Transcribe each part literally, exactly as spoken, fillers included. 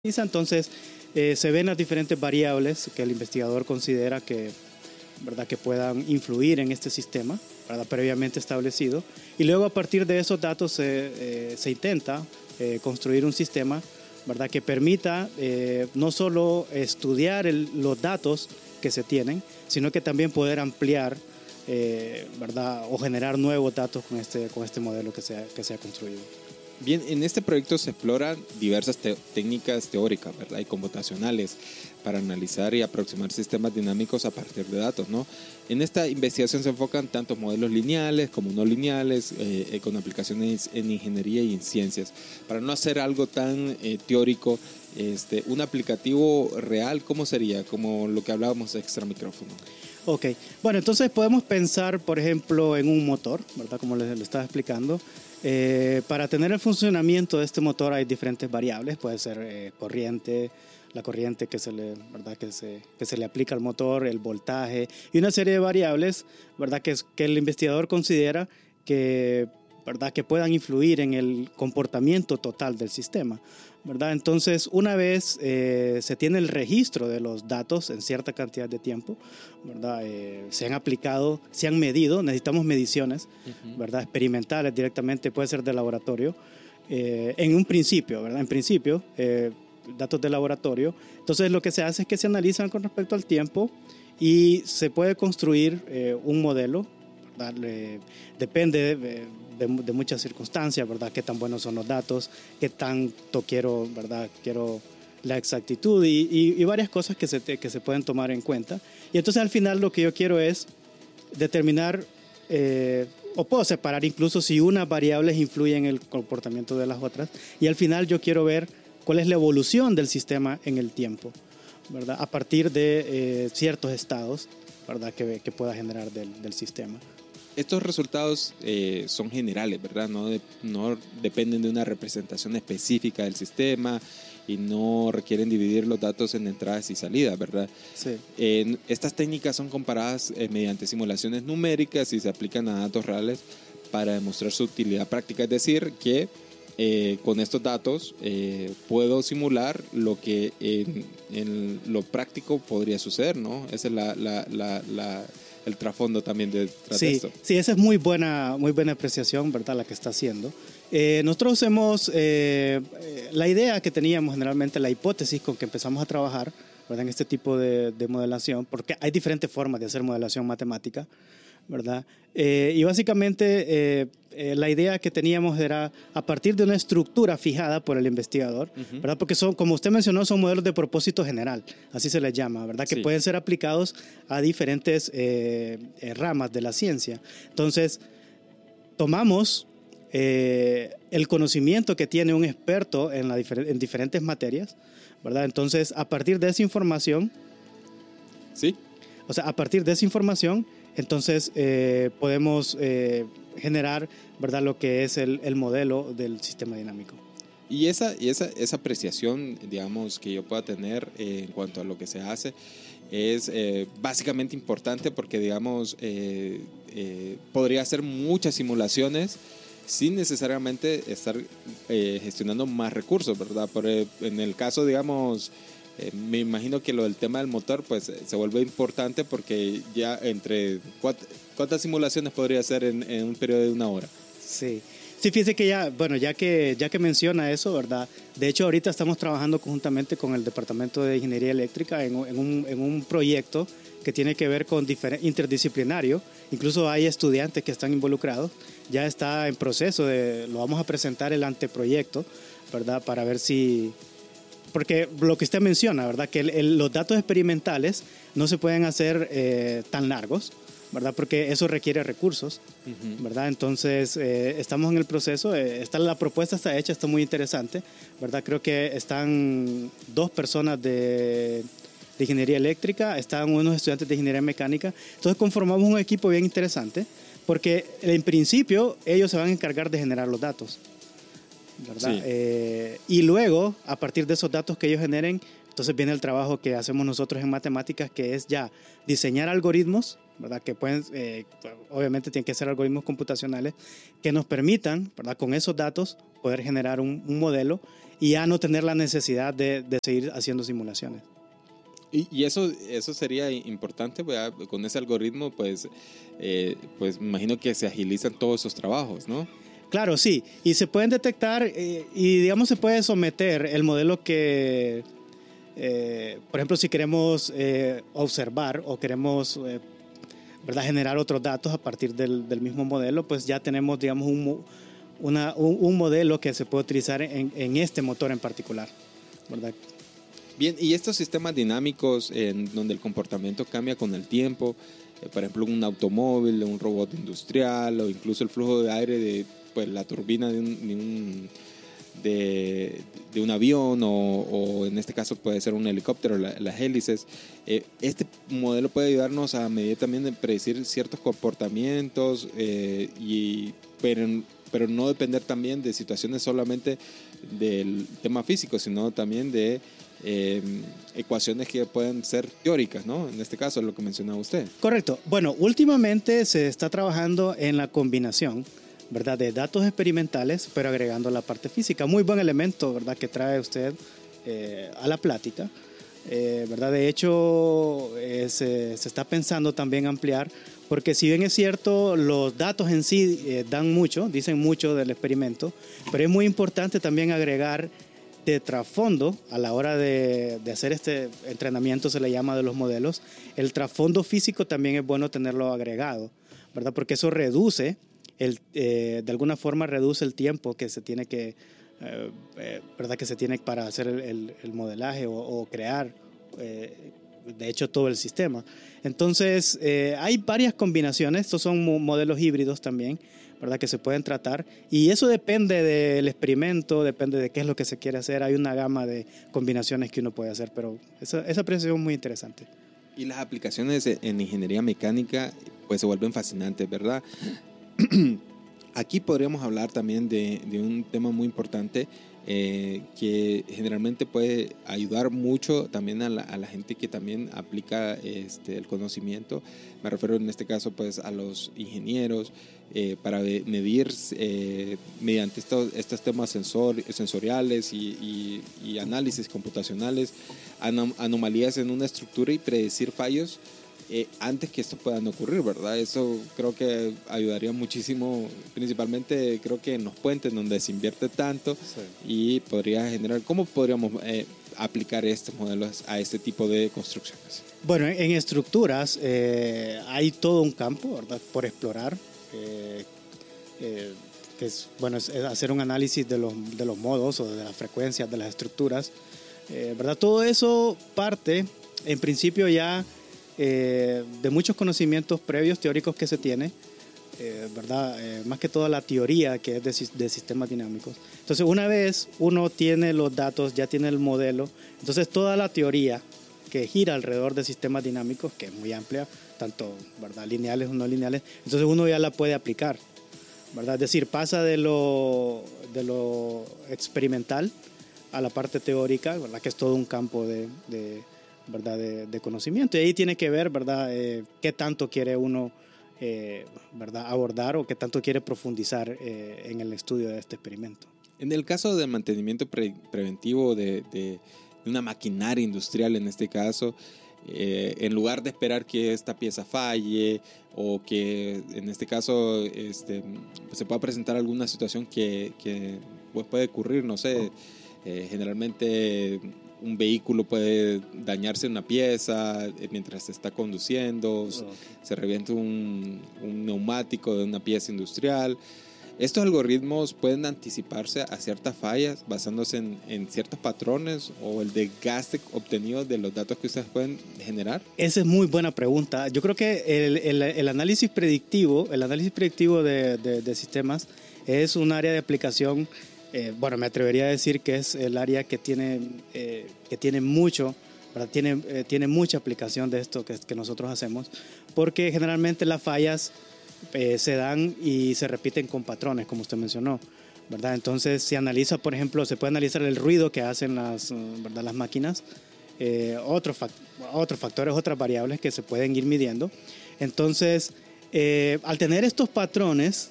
Entonces, eh, se ven las diferentes variables que el investigador considera que, ¿verdad?, que puedan influir en este sistema, ¿verdad?, previamente establecido. Y luego, a partir de esos datos, se, eh, se intenta eh, construir un sistema, ¿verdad?, que permita eh, no solo estudiar el, los datos que se tienen, sino que también poder ampliar, eh, ¿verdad?, o generar nuevos datos con este, con este modelo que se ha, que se ha construido. Bien, en este proyecto se exploran diversas te- técnicas teóricas, ¿verdad?, y computacionales para analizar y aproximar sistemas dinámicos a partir de datos, ¿no? En esta investigación se enfocan tanto modelos lineales como no lineales, eh, con aplicaciones en ingeniería y en ciencias. Para no hacer algo tan eh, teórico, este, un aplicativo real, ¿cómo sería? Como lo que hablábamos extra micrófono. Ok, bueno, entonces podemos pensar, por ejemplo, en un motor, ¿verdad?, como les, les estaba explicando. Eh, para tener el funcionamiento de este motor hay diferentes variables, puede ser eh, corriente, la corriente que se le, ¿verdad?, que se, que se le aplica al motor, el voltaje y una serie de variables, ¿verdad?, que, es, que el investigador considera que, ¿verdad?, que puedan influir en el comportamiento total del sistema, ¿verdad? Entonces, una vez eh, se tiene el registro de los datos en cierta cantidad de tiempo, ¿verdad?, eh, se han aplicado, se han medido, necesitamos mediciones, uh-huh. ¿verdad?, experimentales directamente, puede ser de laboratorio, eh, en un principio, ¿verdad? En principio, eh, datos de laboratorio. Entonces, lo que se hace es que se analizan con respecto al tiempo y se puede construir eh, un modelo, ¿verdad? Le, depende de, de, de muchas circunstancias, ¿verdad? Qué tan buenos son los datos, qué tanto quiero, ¿verdad?, quiero la exactitud y, y, y varias cosas que se, que se pueden tomar en cuenta. Y entonces al final lo que yo quiero es determinar, eh, o puedo separar incluso si unas variables influyen en el comportamiento de las otras, y al final yo quiero ver cuál es la evolución del sistema en el tiempo, ¿verdad?, a partir de eh, ciertos estados, ¿verdad?, que, que pueda generar del, del sistema. Estos resultados eh, son generales, ¿verdad? No, de, no dependen de una representación específica del sistema y no requieren dividir los datos en entradas y salidas, ¿verdad? Sí. Eh, estas técnicas son comparadas eh, mediante simulaciones numéricas y se aplican a datos reales para demostrar su utilidad práctica, es decir, que eh, con estos datos eh, puedo simular lo que en, en lo práctico podría suceder, ¿no? Esa es la... la, la, la el trasfondo también detrás sí, de esto. Sí, esa es muy buena, muy buena apreciación, ¿verdad?, la que está haciendo. Eh, nosotros hemos, eh, la idea que teníamos generalmente, la hipótesis con que empezamos a trabajar, ¿verdad?, en este tipo de, de modelación, porque hay diferentes formas de hacer modelación matemática, ¿verdad? Eh, y básicamente eh, eh, la idea que teníamos era a partir de una estructura fijada por el investigador, uh-huh. ¿verdad? Porque son, como usted mencionó, son modelos de propósito general, así se les llama, ¿verdad? Que sí. pueden ser aplicados a diferentes eh, eh, ramas de la ciencia. Entonces, tomamos eh, el conocimiento que tiene un experto en, la difer- en diferentes materias, ¿verdad? Entonces, a partir de esa información, sí. O sea, a partir de esa información, entonces eh, podemos eh, generar, ¿verdad?, lo que es el, el modelo del sistema dinámico. Y esa, y esa, esa apreciación, digamos, que yo pueda tener eh, en cuanto a lo que se hace es eh, básicamente importante porque, digamos, eh, eh, podría hacer muchas simulaciones sin necesariamente estar eh, gestionando más recursos, ¿verdad? Por, eh, en el caso, digamos... Eh, me imagino que lo del tema del motor pues se vuelve importante porque ya entre cuántas, cuántas simulaciones podría hacer en, en un periodo de una hora. Sí, sí, fíjese que ya, bueno, ya que, ya que menciona eso, ¿verdad? De hecho, ahorita estamos trabajando conjuntamente con el Departamento de Ingeniería Eléctrica en, en, un, en un proyecto que tiene que ver con difer- interdisciplinario. Incluso hay estudiantes que están involucrados. Ya está en proceso de, lo vamos a presentar el anteproyecto, ¿verdad? Para ver si... Porque lo que usted menciona, ¿verdad?, que el, el, los datos experimentales no se pueden hacer eh, tan largos, ¿verdad?, porque eso requiere recursos, uh-huh. ¿verdad? Entonces, eh, estamos en el proceso, eh, está, la propuesta está hecha, está muy interesante, ¿verdad? Creo que están dos personas de, de ingeniería eléctrica, están unos estudiantes de ingeniería mecánica, entonces conformamos un equipo bien interesante, porque en principio ellos se van a encargar de generar los datos, ¿verdad? Sí. Eh, y luego, a partir de esos datos que ellos generen, entonces viene el trabajo que hacemos nosotros en matemáticas, que es ya diseñar algoritmos, ¿verdad? Que pueden, eh, obviamente tienen que ser algoritmos computacionales que nos permitan, ¿verdad?, con esos datos poder generar un, un modelo y ya no tener la necesidad de, de seguir haciendo simulaciones. Y, y eso, eso sería importante, ¿verdad? Con ese algoritmo, pues, eh, pues me imagino que se agilizan todos esos trabajos, ¿no? Claro, sí, y se pueden detectar eh, y digamos se puede someter el modelo que, eh, por ejemplo, si queremos eh, observar o queremos eh, ¿verdad? generar otros datos a partir del, del mismo modelo, pues ya tenemos, digamos, un, una, un, un modelo que se puede utilizar en, en este motor en particular, ¿verdad? Bien, y estos sistemas dinámicos en donde el comportamiento cambia con el tiempo, eh, por ejemplo, un automóvil, un robot industrial o incluso el flujo de aire de pues, la turbina de un, de un, de, de un avión o, o en este caso puede ser un helicóptero, la, las hélices. Eh, este modelo puede ayudarnos a medir también, a predecir ciertos comportamientos, eh, y, pero, pero no depender también de situaciones solamente del tema físico, sino también de Eh, ecuaciones que pueden ser teóricas, ¿no? En este caso, lo que mencionaba usted. Correcto. Bueno, últimamente se está trabajando en la combinación, ¿verdad? De datos experimentales, pero agregando la parte física. Muy buen elemento, ¿verdad? Que trae usted eh, a la plática, eh, ¿verdad? De hecho, eh, se, se está pensando también ampliar, porque si bien es cierto, los datos en sí eh, dan mucho, dicen mucho del experimento, pero es muy importante también agregar de trasfondo a la hora de, de hacer este entrenamiento, se le llama, de los modelos. El trasfondo físico también es bueno tenerlo agregado, ¿verdad? Porque eso reduce, el, eh, de alguna forma reduce el tiempo que se tiene que, eh, eh, ¿verdad? Que se tiene para hacer el, el, el modelaje o, o crear, eh, de hecho, todo el sistema. Entonces, eh, hay varias combinaciones. Estos son modelos híbridos también, ¿verdad? Que se pueden tratar, y eso depende del experimento, depende de qué es lo que se quiere hacer. Hay una gama de combinaciones que uno puede hacer, pero esa, esa precisión es muy interesante. Y las aplicaciones en ingeniería mecánica pues se vuelven fascinantes, ¿verdad? Aquí podríamos hablar también de, de un tema muy importante, eh, que generalmente puede ayudar mucho también a la, a la gente que también aplica este, el conocimiento. Me refiero en este caso pues a los ingenieros, eh, para medir eh, mediante estos, estos temas sensor, sensoriales y, y, y análisis computacionales anom anomalías en una estructura y predecir fallos Eh, antes que esto puedan ocurrir, ¿verdad? Eso creo que ayudaría muchísimo, principalmente creo que en los puentes donde se invierte tanto, sí. Y podría generar, ¿cómo podríamos eh, aplicar estos modelos a este tipo de construcciones? Bueno, en estructuras eh, hay todo un campo, ¿verdad?, por explorar, eh, eh, que es, bueno, es hacer un análisis de los, de los modos o de las frecuencias de las estructuras, eh, ¿verdad? Todo eso parte, en principio ya, Eh, de muchos conocimientos previos teóricos que se tiene, eh, ¿verdad? Eh, más que toda la teoría que es de, de sistemas dinámicos. Entonces, una vez uno tiene los datos, ya tiene el modelo, entonces toda la teoría que gira alrededor de sistemas dinámicos, que es muy amplia, tanto, ¿verdad?, lineales o no lineales, entonces uno ya la puede aplicar, ¿verdad? Es decir, pasa de lo, de lo experimental a la parte teórica, ¿verdad?, que es todo un campo de, de ¿verdad?, de, de conocimiento, y ahí tiene que ver, ¿verdad?, eh, qué tanto quiere uno eh, ¿verdad?, abordar o qué tanto quiere profundizar eh, en el estudio de este experimento. En el caso del mantenimiento pre preventivo de, de, de una maquinaria industrial, en este caso, eh, en lugar de esperar que esta pieza falle o que en este caso este, se pueda presentar alguna situación que, que pues puede ocurrir, no sé, eh, generalmente un vehículo puede dañarse una pieza mientras se está conduciendo, okay. Se revienta un, un neumático de una pieza industrial. Estos algoritmos pueden anticiparse a ciertas fallas basándose en, en ciertos patrones o el desgaste obtenido de los datos que ustedes pueden generar. Esa es muy buena pregunta. Yo creo que el, el, el análisis predictivo, el análisis predictivo de, de, de sistemas es un área de aplicación. Eh, bueno, me atrevería a decir que es el área que tiene, eh, que tiene mucho, ¿verdad? Tiene, eh, tiene mucha aplicación de esto que, que nosotros hacemos, porque generalmente las fallas eh, se dan y se repiten con patrones, como usted mencionó, ¿verdad? Entonces se analiza, por ejemplo, se puede analizar el ruido que hacen las, ¿verdad?, las máquinas, eh, otros, fact otros factores, otras variables que se pueden ir midiendo. Entonces, eh, al tener estos patrones,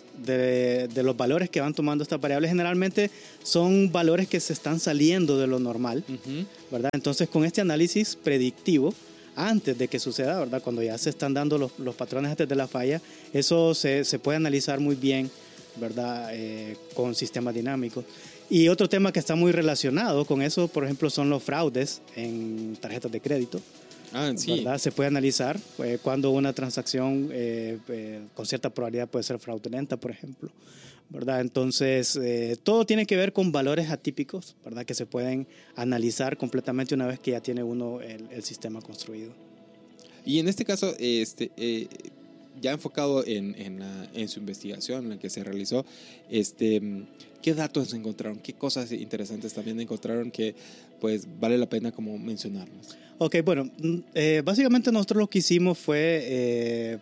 de, de los valores que van tomando estas variables generalmente son valores que se están saliendo de lo normal, uh-huh. ¿verdad? Entonces, con este análisis predictivo, antes de que suceda, ¿verdad? Cuando ya se están dando los, los patrones antes de la falla, eso se, se puede analizar muy bien, ¿verdad? Eh, con sistemas dinámicos. Y otro tema que está muy relacionado con eso, por ejemplo, son los fraudes en tarjetas de crédito. Ah, sí. ¿Verdad? Se puede analizar eh, cuando una transacción eh, eh, con cierta probabilidad puede ser fraudulenta, por ejemplo, ¿verdad? Entonces, eh, todo tiene que ver con valores atípicos, ¿verdad? Que se pueden analizar completamente una vez que ya tiene uno el, el sistema construido. Y en este caso, este, eh, ya enfocado en, en, la, en su investigación, en la que se realizó, este, ¿qué datos encontraron? ¿Qué cosas interesantes también encontraron que pues, vale la pena como mencionarlos? Ok, bueno, eh, básicamente nosotros lo que hicimos fue eh,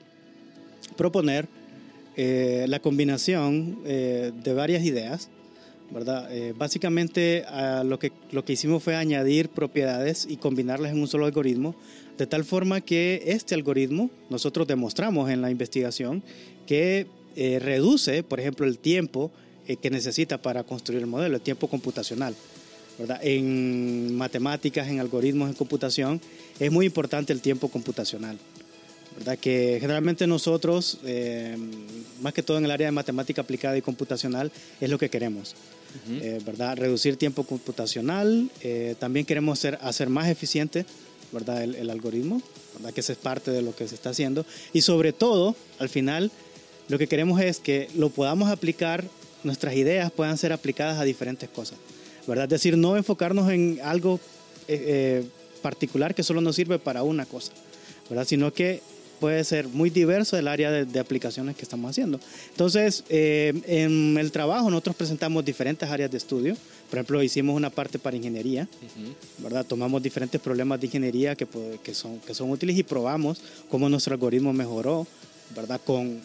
proponer eh, la combinación eh, de varias ideas, ¿verdad? Eh, básicamente uh, lo, que, lo que hicimos fue añadir propiedades y combinarlas en un solo algoritmo, de tal forma que este algoritmo, nosotros demostramos en la investigación, que eh, reduce, por ejemplo, el tiempo eh, que necesita para construir el modelo, el tiempo computacional. ¿Verdad? En matemáticas, en algoritmos, en computación, es muy importante el tiempo computacional, ¿verdad? Que generalmente nosotros, eh, más que todo en el área de matemática aplicada y computacional, es lo que queremos, uh-huh. eh, ¿verdad? Reducir tiempo computacional, eh, también queremos ser, hacer más eficiente, ¿verdad? El, el algoritmo, ¿verdad? Que esa es parte de lo que se está haciendo, y sobre todo, al final, lo que queremos es que lo podamos aplicar, nuestras ideas puedan ser aplicadas a diferentes cosas, ¿verdad? Es decir, no enfocarnos en algo eh, eh, particular que solo nos sirve para una cosa, ¿verdad? Sino que puede ser muy diverso el área de, de aplicaciones que estamos haciendo. Entonces, eh, en el trabajo nosotros presentamos diferentes áreas de estudio. Por ejemplo, hicimos una parte para ingeniería, uh-huh. ¿verdad? Tomamos diferentes problemas de ingeniería que, que, son, que son útiles y probamos cómo nuestro algoritmo mejoró, ¿verdad? Con,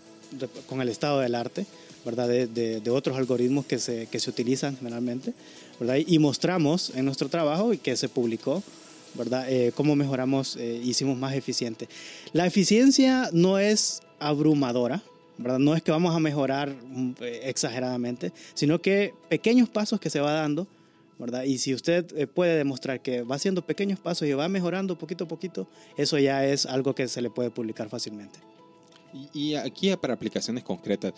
con el estado del arte, ¿verdad? De, de, de otros algoritmos que se, que se utilizan generalmente, ¿verdad? Y mostramos en nuestro trabajo y que se publicó, ¿verdad? Eh, cómo mejoramos, eh, hicimos más eficiente. La eficiencia no es abrumadora, ¿verdad? No es que vamos a mejorar eh, exageradamente, sino que pequeños pasos que se va dando, ¿verdad? Y si usted eh, puede demostrar que va haciendo pequeños pasos y va mejorando poquito a poquito, eso ya es algo que se le puede publicar fácilmente. Y aquí para aplicaciones concretas,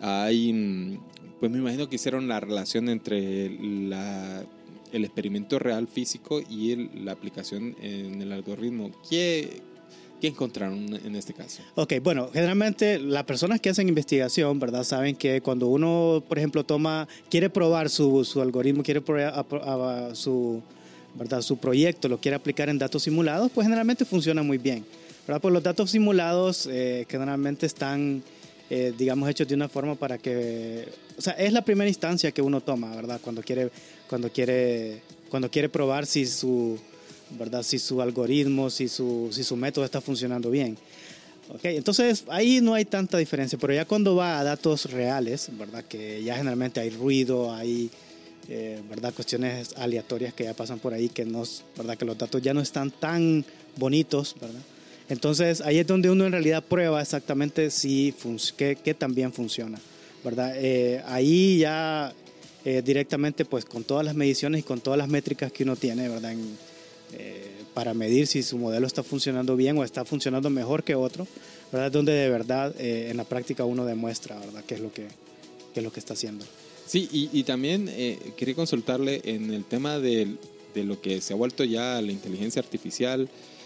hay, pues me imagino que hicieron la relación entre la, el experimento real físico y el, la aplicación en el algoritmo. ¿Qué, ¿Qué encontraron en este caso? Ok, bueno, generalmente las personas que hacen investigación, ¿verdad? Saben que cuando uno, por ejemplo, toma, quiere probar su, su algoritmo, quiere probar a, a, su, ¿verdad? Su proyecto, lo quiere aplicar en datos simulados, pues generalmente funciona muy bien. ¿Verdad? Pues los datos simulados eh, generalmente están, eh, digamos, hechos de una forma para que, o sea, es la primera instancia que uno toma, ¿verdad? Cuando quiere, cuando quiere, cuando quiere probar si su, ¿verdad? Si su algoritmo, si su, si su método está funcionando bien. Okay, entonces ahí no hay tanta diferencia, pero ya cuando va a datos reales, ¿verdad? Que ya generalmente hay ruido, hay, eh, ¿verdad? Cuestiones aleatorias que ya pasan por ahí, que no, ¿verdad? Que los datos ya no están tan bonitos, ¿verdad? Entonces, ahí es donde uno en realidad prueba exactamente si fun- que, que también funciona, ¿verdad? Eh, ahí ya eh, directamente, pues con todas las mediciones y con todas las métricas que uno tiene, ¿verdad? En, eh, para medir si su modelo está funcionando bien o está funcionando mejor que otro, ¿verdad? Es donde de verdad eh, en la práctica uno demuestra, ¿verdad? Qué es lo que, qué es lo que está haciendo. Sí, y, y también eh, quería consultarle en el tema de, de lo que se ha vuelto ya la inteligencia artificial.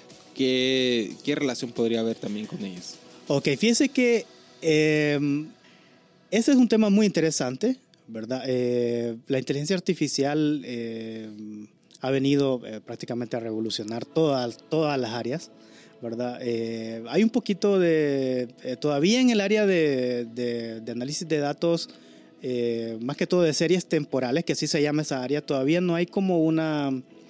¿Qué, ¿Qué relación podría haber también con ellos? Ok, fíjense que eh, ese es un tema muy interesante, ¿verdad? Eh, la inteligencia artificial eh, ha venido eh, prácticamente a revolucionar todas, todas las áreas, ¿verdad? Eh, hay un poquito de, eh, todavía en el área de, de, de análisis de datos, eh, más que todo de series temporales, que así se llama esa área, todavía no hay como una...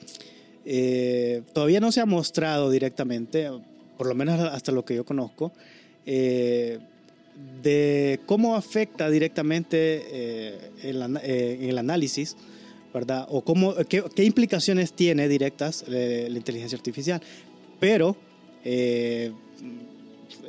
Eh, todavía no se ha mostrado directamente, por lo menos hasta lo que yo conozco, eh, de cómo afecta directamente eh, el, eh, el análisis, ¿verdad? O cómo, qué, qué implicaciones tiene directas eh, la inteligencia artificial. Pero eh,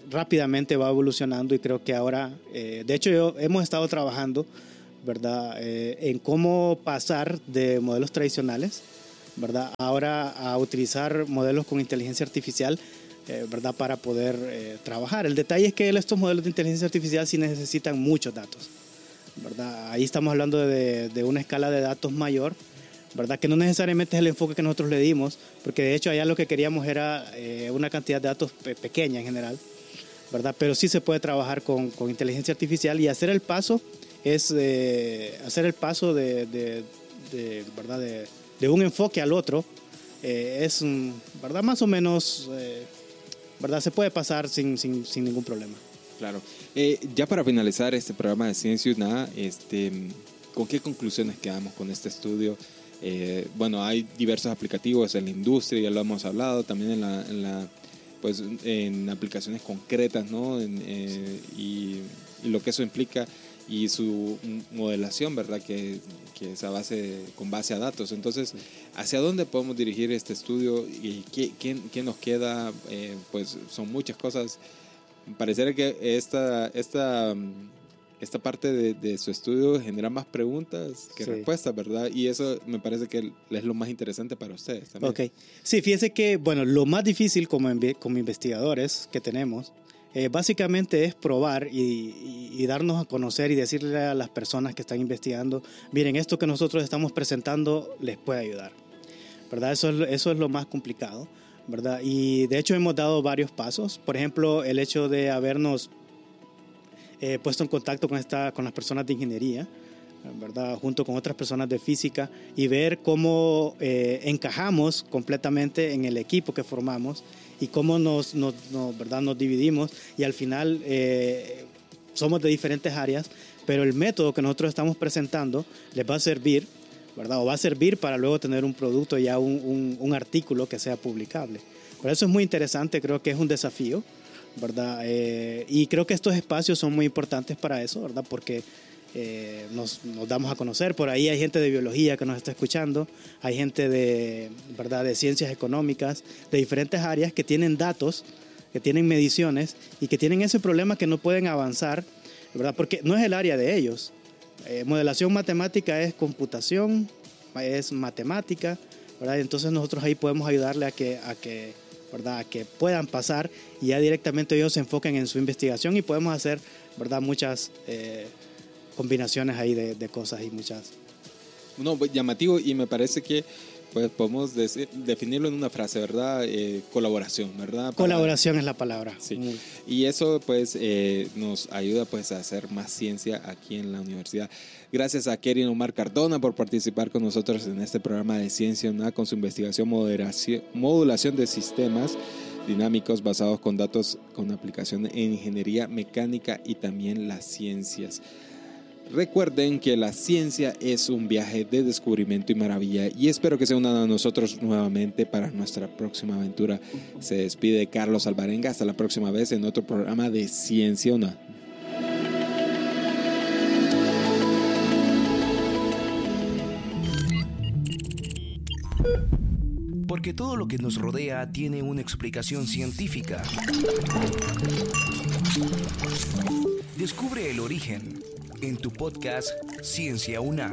rápidamente va evolucionando y creo que ahora, eh, de hecho yo, hemos estado trabajando, ¿verdad? Eh, en cómo pasar de modelos tradicionales, ¿verdad? Ahora a utilizar modelos con inteligencia artificial, eh, ¿verdad? Para poder eh, trabajar. El detalle es que estos modelos de inteligencia artificial sí necesitan muchos datos, ¿verdad? Ahí estamos hablando de, de una escala de datos mayor, ¿verdad? Que no necesariamente es el enfoque que nosotros le dimos, porque de hecho allá lo que queríamos era eh, una cantidad de datos pe- pequeña en general, ¿verdad? Pero sí se puede trabajar con, con inteligencia artificial y hacer el paso es eh, hacer el paso de, de, de, ¿verdad? De, de un enfoque al otro, eh, es, ¿verdad? Más o menos, eh, ¿verdad? Se puede pasar sin, sin, sin ningún problema. Claro. Eh, ya para finalizar este programa de Ciencia y Nada, este, ¿con qué conclusiones quedamos con este estudio? Eh, bueno, hay diversos aplicativos en la industria, ya lo hemos hablado, también en la, en la pues en aplicaciones concretas, ¿no? En, eh, y, y lo que eso implica y su modelación, ¿verdad? Que, que es a base, con base a datos. Entonces, ¿hacia dónde podemos dirigir este estudio y qué, qué, qué nos queda? Eh, pues son muchas cosas. Pareciera que esta, esta, esta parte de, de su estudio genera más preguntas que sí. respuestas, ¿verdad? Y eso me parece que es lo más interesante para ustedes también. Ok. Sí, fíjese que, bueno, lo más difícil como, como investigadores que tenemos, eh, básicamente es probar y, y, y darnos a conocer y decirle a las personas que están investigando, miren, esto que nosotros estamos presentando les puede ayudar, ¿verdad? Eso es, eso es lo más complicado, ¿verdad? Y de hecho hemos dado varios pasos. Por ejemplo, el hecho de habernos eh, puesto en contacto con, esta, con las personas de ingeniería, ¿verdad? Junto con otras personas de física y ver cómo eh, encajamos completamente en el equipo que formamos y cómo nos, nos, nos, ¿verdad? nos dividimos y al final eh, somos de diferentes áreas, pero el método que nosotros estamos presentando les va a servir, ¿verdad? O va a servir para luego tener un producto, ya un, un, un artículo que sea publicable. Por eso es muy interesante, creo que es un desafío, ¿verdad? Eh, y creo que estos espacios son muy importantes para eso, ¿verdad? Porque eh, nos, nos damos a conocer. Por ahí hay gente de biología que nos está escuchando, hay gente de, ¿verdad? de ciencias económicas, de diferentes áreas que tienen datos, que tienen mediciones y que tienen ese problema que no pueden avanzar, ¿verdad? Porque no es el área de ellos. Eh, modelación matemática es computación, es matemática, ¿verdad? Entonces nosotros ahí podemos ayudarle a que, a que, ¿verdad? a que puedan pasar y ya directamente ellos se enfoquen en su investigación y podemos hacer, ¿verdad? muchas eh, combinaciones ahí de, de cosas y muchas. No, llamativo, y me parece que pues podemos decir, definirlo en una frase, ¿verdad? Eh, colaboración, ¿verdad? Para, colaboración es la palabra. Sí. Muy. Y eso pues eh, nos ayuda pues a hacer más ciencia aquí en la universidad. Gracias a Kerin Omar Cardona por participar con nosotros en este programa de Ciencia UNA con su investigación moderación, modulación de sistemas dinámicos basados con datos con aplicación en ingeniería mecánica y también las ciencias. Recuerden que la ciencia es un viaje de descubrimiento y maravilla y espero que se unan a nosotros nuevamente para nuestra próxima aventura. Se despide Carlos Alvarenga. Hasta la próxima vez en otro programa de Ciencia UNA. Porque todo lo que nos rodea tiene una explicación científica. Descubre el origen en tu podcast Ciencia UNA.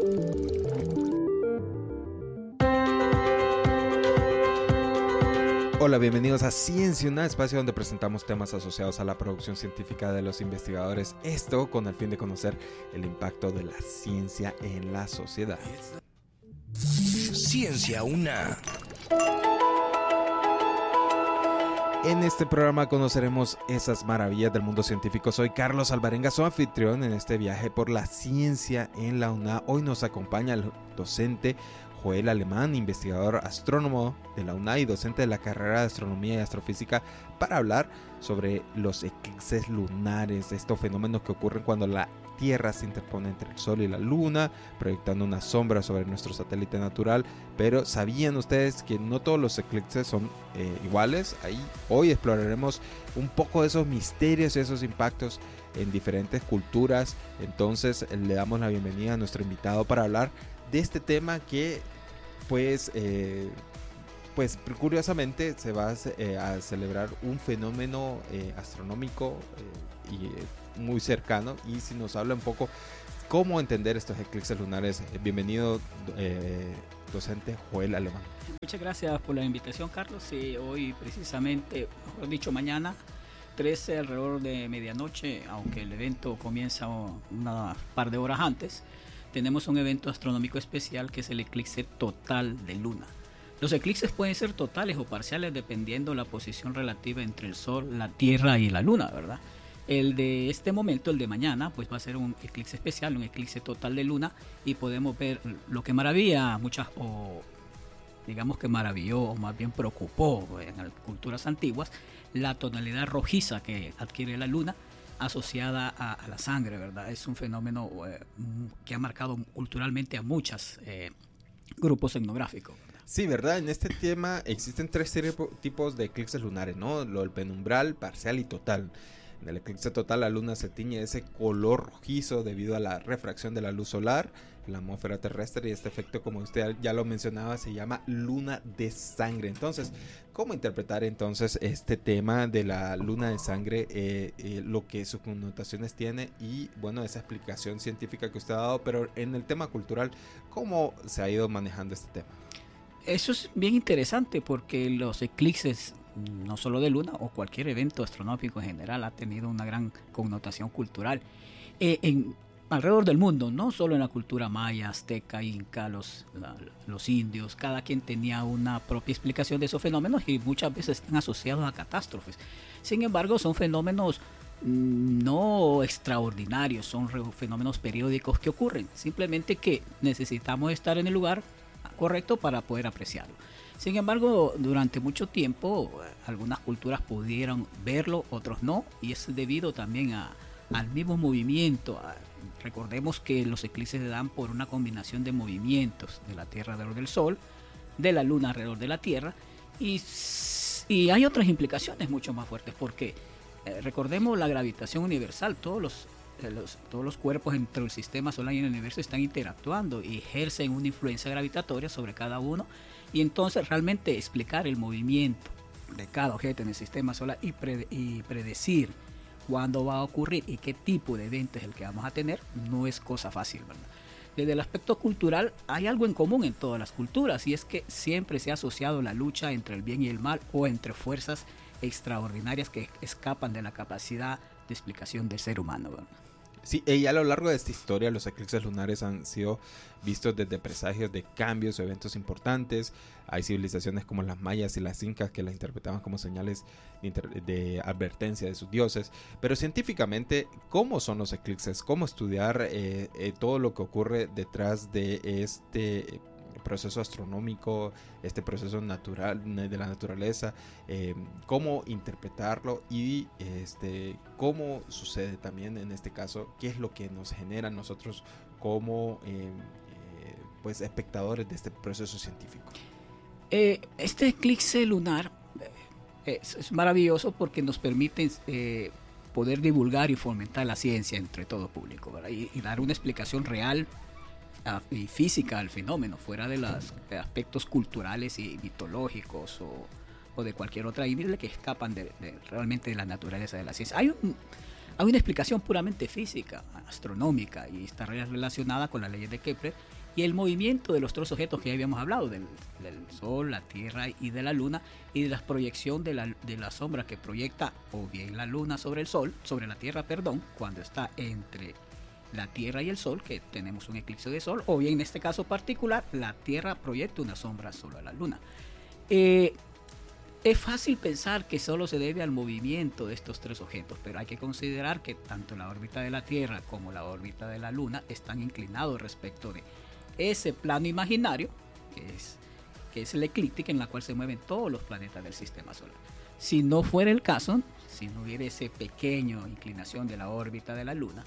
Hola, bienvenidos a Ciencia UNA, espacio donde presentamos temas asociados a la producción científica de los investigadores. Esto con el fin de conocer el impacto de la ciencia en la sociedad. Ciencia UNA. En este programa conoceremos esas maravillas del mundo científico. Soy Carlos Alvarenga, su anfitrión en este viaje por la ciencia en la UNA. Hoy nos acompaña el docente Joel Alemán, investigador astrónomo de la UNA y docente de la carrera de Astronomía y Astrofísica, para hablar sobre los eclipses lunares, estos fenómenos que ocurren cuando la Tierra se interpone entre el Sol y la Luna, proyectando una sombra sobre nuestro satélite natural. Pero ¿sabían ustedes que no todos los eclipses son eh, iguales? Ahí hoy exploraremos un poco de esos misterios y esos impactos en diferentes culturas. Entonces le damos la bienvenida a nuestro invitado para hablar de este tema que pues, eh, pues curiosamente se va a, eh, a celebrar un fenómeno eh, astronómico eh, y eh, muy cercano. Y si nos habla un poco cómo entender estos eclipses lunares, eh, bienvenido eh, docente Joel Alemán. Muchas gracias por la invitación, Carlos. Sí, hoy precisamente, mejor dicho mañana, trece alrededor de medianoche, aunque el evento comienza una par de horas antes, tenemos un evento astronómico especial que es el eclipse total de luna. Los eclipses pueden ser totales o parciales dependiendo la posición relativa entre el Sol, la Tierra y la Luna, ¿verdad? El de este momento, el de mañana, pues va a ser un eclipse especial, un eclipse total de luna, y podemos ver lo que maravilla a muchas, o digamos que maravilló, o más bien preocupó en las culturas antiguas, la tonalidad rojiza que adquiere la luna asociada a, a la sangre, ¿verdad? Es un fenómeno eh, que ha marcado culturalmente a muchos eh, grupos etnográficos. Sí, ¿verdad? En este tema existen tres tipos de eclipses lunares, ¿no? Lo del penumbral, parcial y total. En el eclipse total la luna se tiñe de ese color rojizo debido a la refracción de la luz solar en la atmósfera terrestre, y este efecto, como usted ya lo mencionaba, se llama luna de sangre. Entonces, ¿cómo interpretar entonces este tema de la luna de sangre, eh, eh, lo que sus connotaciones tiene y, bueno, esa explicación científica que usted ha dado, pero en el tema cultural, ¿cómo se ha ido manejando este tema? Eso es bien interesante porque los eclipses, no solo de luna, o cualquier evento astronómico en general, ha tenido una gran connotación cultural eh, en, alrededor del mundo, no solo en la cultura maya, azteca, inca, los, la, los indios. Cada quien tenía una propia explicación de esos fenómenos y muchas veces están asociados a catástrofes. Sin embargo, son fenómenos no extraordinarios, son fenómenos periódicos que ocurren, simplemente que necesitamos estar en el lugar correcto para poder apreciarlo. Sin embargo, durante mucho tiempo algunas culturas pudieron verlo, otros no, y es debido también a, al mismo movimiento. A, recordemos que los eclipses se dan por una combinación de movimientos de la Tierra alrededor del Sol, de la Luna alrededor de la Tierra, y, y hay otras implicaciones mucho más fuertes, porque eh, recordemos la gravitación universal. Todos los Los, todos los cuerpos dentro del sistema solar y en el universo están interactuando y ejercen una influencia gravitatoria sobre cada uno, y entonces realmente explicar el movimiento de cada objeto en el sistema solar y, pre, y predecir cuándo va a ocurrir y qué tipo de evento es el que vamos a tener no es cosa fácil, ¿verdad? Desde el aspecto cultural hay algo en común en todas las culturas, y es que siempre se ha asociado la lucha entre el bien y el mal, o entre fuerzas extraordinarias que escapan de la capacidad de explicación del ser humano, ¿verdad? Sí, y a lo largo de esta historia los eclipses lunares han sido vistos desde presagios de cambios o eventos importantes. Hay civilizaciones como las mayas y las incas que las interpretaban como señales de, inter- de advertencia de sus dioses. Pero científicamente, ¿cómo son los eclipses? ¿Cómo estudiar eh, eh, todo lo que ocurre detrás de este proceso astronómico, este proceso natural de la naturaleza, eh, cómo interpretarlo y este, cómo sucede también en este caso, qué es lo que nos genera a nosotros como eh, eh, pues espectadores de este proceso científico? Eh, este eclipse lunar eh, es, es maravilloso porque nos permite eh, poder divulgar y fomentar la ciencia entre todo público, ¿verdad? Y, y dar una explicación real y física al fenómeno, fuera de los aspectos culturales y mitológicos o, o de cualquier otra índole que escapan de, de, realmente de la naturaleza de la ciencia. Hay, un, hay una explicación puramente física, astronómica, y está relacionada con las leyes de Kepler y el movimiento de los tres objetos que ya habíamos hablado, del, del Sol, la Tierra y de la Luna, y de la proyección de la, de la sombra que proyecta o bien la Luna sobre el Sol, sobre la Tierra, perdón, cuando está entre la Tierra y el Sol, que tenemos un eclipse de Sol, o bien en este caso particular, la Tierra proyecta una sombra sobre la Luna. Eh, es fácil pensar que solo se debe al movimiento de estos tres objetos, pero hay que considerar que tanto la órbita de la Tierra como la órbita de la Luna están inclinados respecto de ese plano imaginario, que es, que es la eclíptica en la cual se mueven todos los planetas del sistema solar. Si no fuera el caso, si no hubiera esa pequeña inclinación de la órbita de la Luna,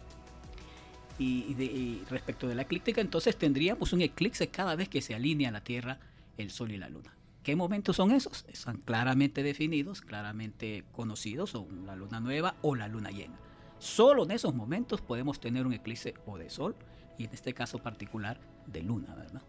Y, de, y respecto de la eclíptica, entonces tendríamos un eclipse cada vez que se alinea la Tierra, el Sol y la Luna. ¿Qué momentos son esos? Están claramente definidos, claramente conocidos, son la luna nueva o la luna llena. Solo en esos momentos podemos tener un eclipse o de Sol y en este caso particular de Luna, ¿verdad?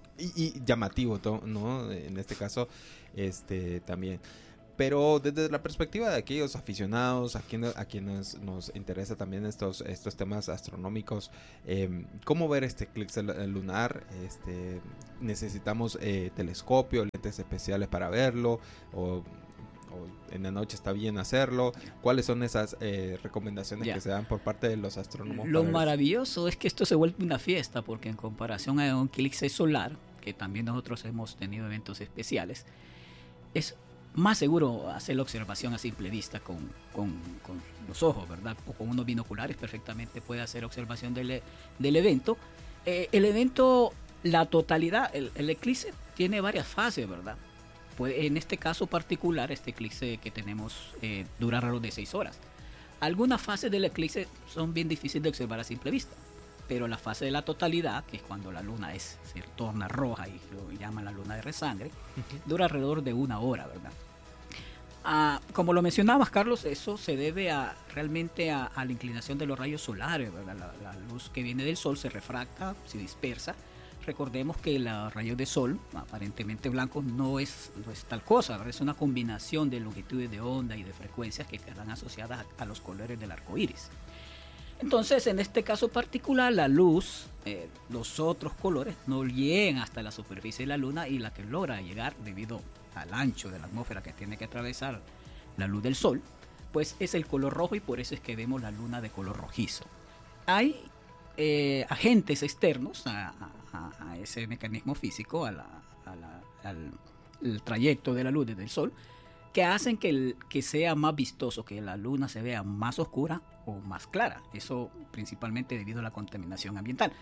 y, y llamativo, ¿no? En este caso, este también. Pero desde la perspectiva de aquellos aficionados, a quienes, a quienes nos interesa también estos, estos temas astronómicos, eh, ¿cómo ver este eclipse lunar? Este, ¿Necesitamos eh, telescopio, lentes especiales para verlo? ¿O, o en la noche está bien hacerlo? ¿Cuáles son esas eh, recomendaciones ya. que se dan por parte de los astrónomos? Lo maravilloso es que esto se vuelve una fiesta, porque en comparación a un eclipse solar, que también nosotros hemos tenido eventos especiales, es más seguro hacer la observación a simple vista con, con, con los ojos, ¿verdad? O con unos binoculares perfectamente puede hacer observación del, del evento. Eh, el evento, la totalidad, el, el eclipse tiene varias fases, ¿verdad? Puede, en este caso particular, este eclipse que tenemos eh, dura alrededor de seis horas. Algunas fases del eclipse son bien difíciles de observar a simple vista, pero la fase de la totalidad, que es cuando la luna es, se torna roja y lo llaman la luna de resangre, uh-huh. dura alrededor de una hora, ¿verdad? Ah, como lo mencionabas, Carlos, eso se debe a, realmente a, a la inclinación de los rayos solares, ¿verdad? La, la luz que viene del sol se refracta, se dispersa. Recordemos que los rayos de sol, aparentemente blancos, no es, no es tal cosa, ¿verdad? Es una combinación de longitudes de onda y de frecuencias que quedan asociadas a, a los colores del arco iris. Entonces, en este caso particular, la luz, eh, los otros colores no llegan hasta la superficie de la luna, y la que logra llegar debido al ancho de la atmósfera que tiene que atravesar la luz del sol, pues es el color rojo, y por eso es que vemos la luna de color rojizo. Hay eh, agentes externos a, a, a ese mecanismo físico, a la, a la, al el trayecto de la luz desde el sol, que hacen que, el, que sea más vistoso, que la luna se vea más oscura o más clara. Eso principalmente debido a la contaminación ambiental.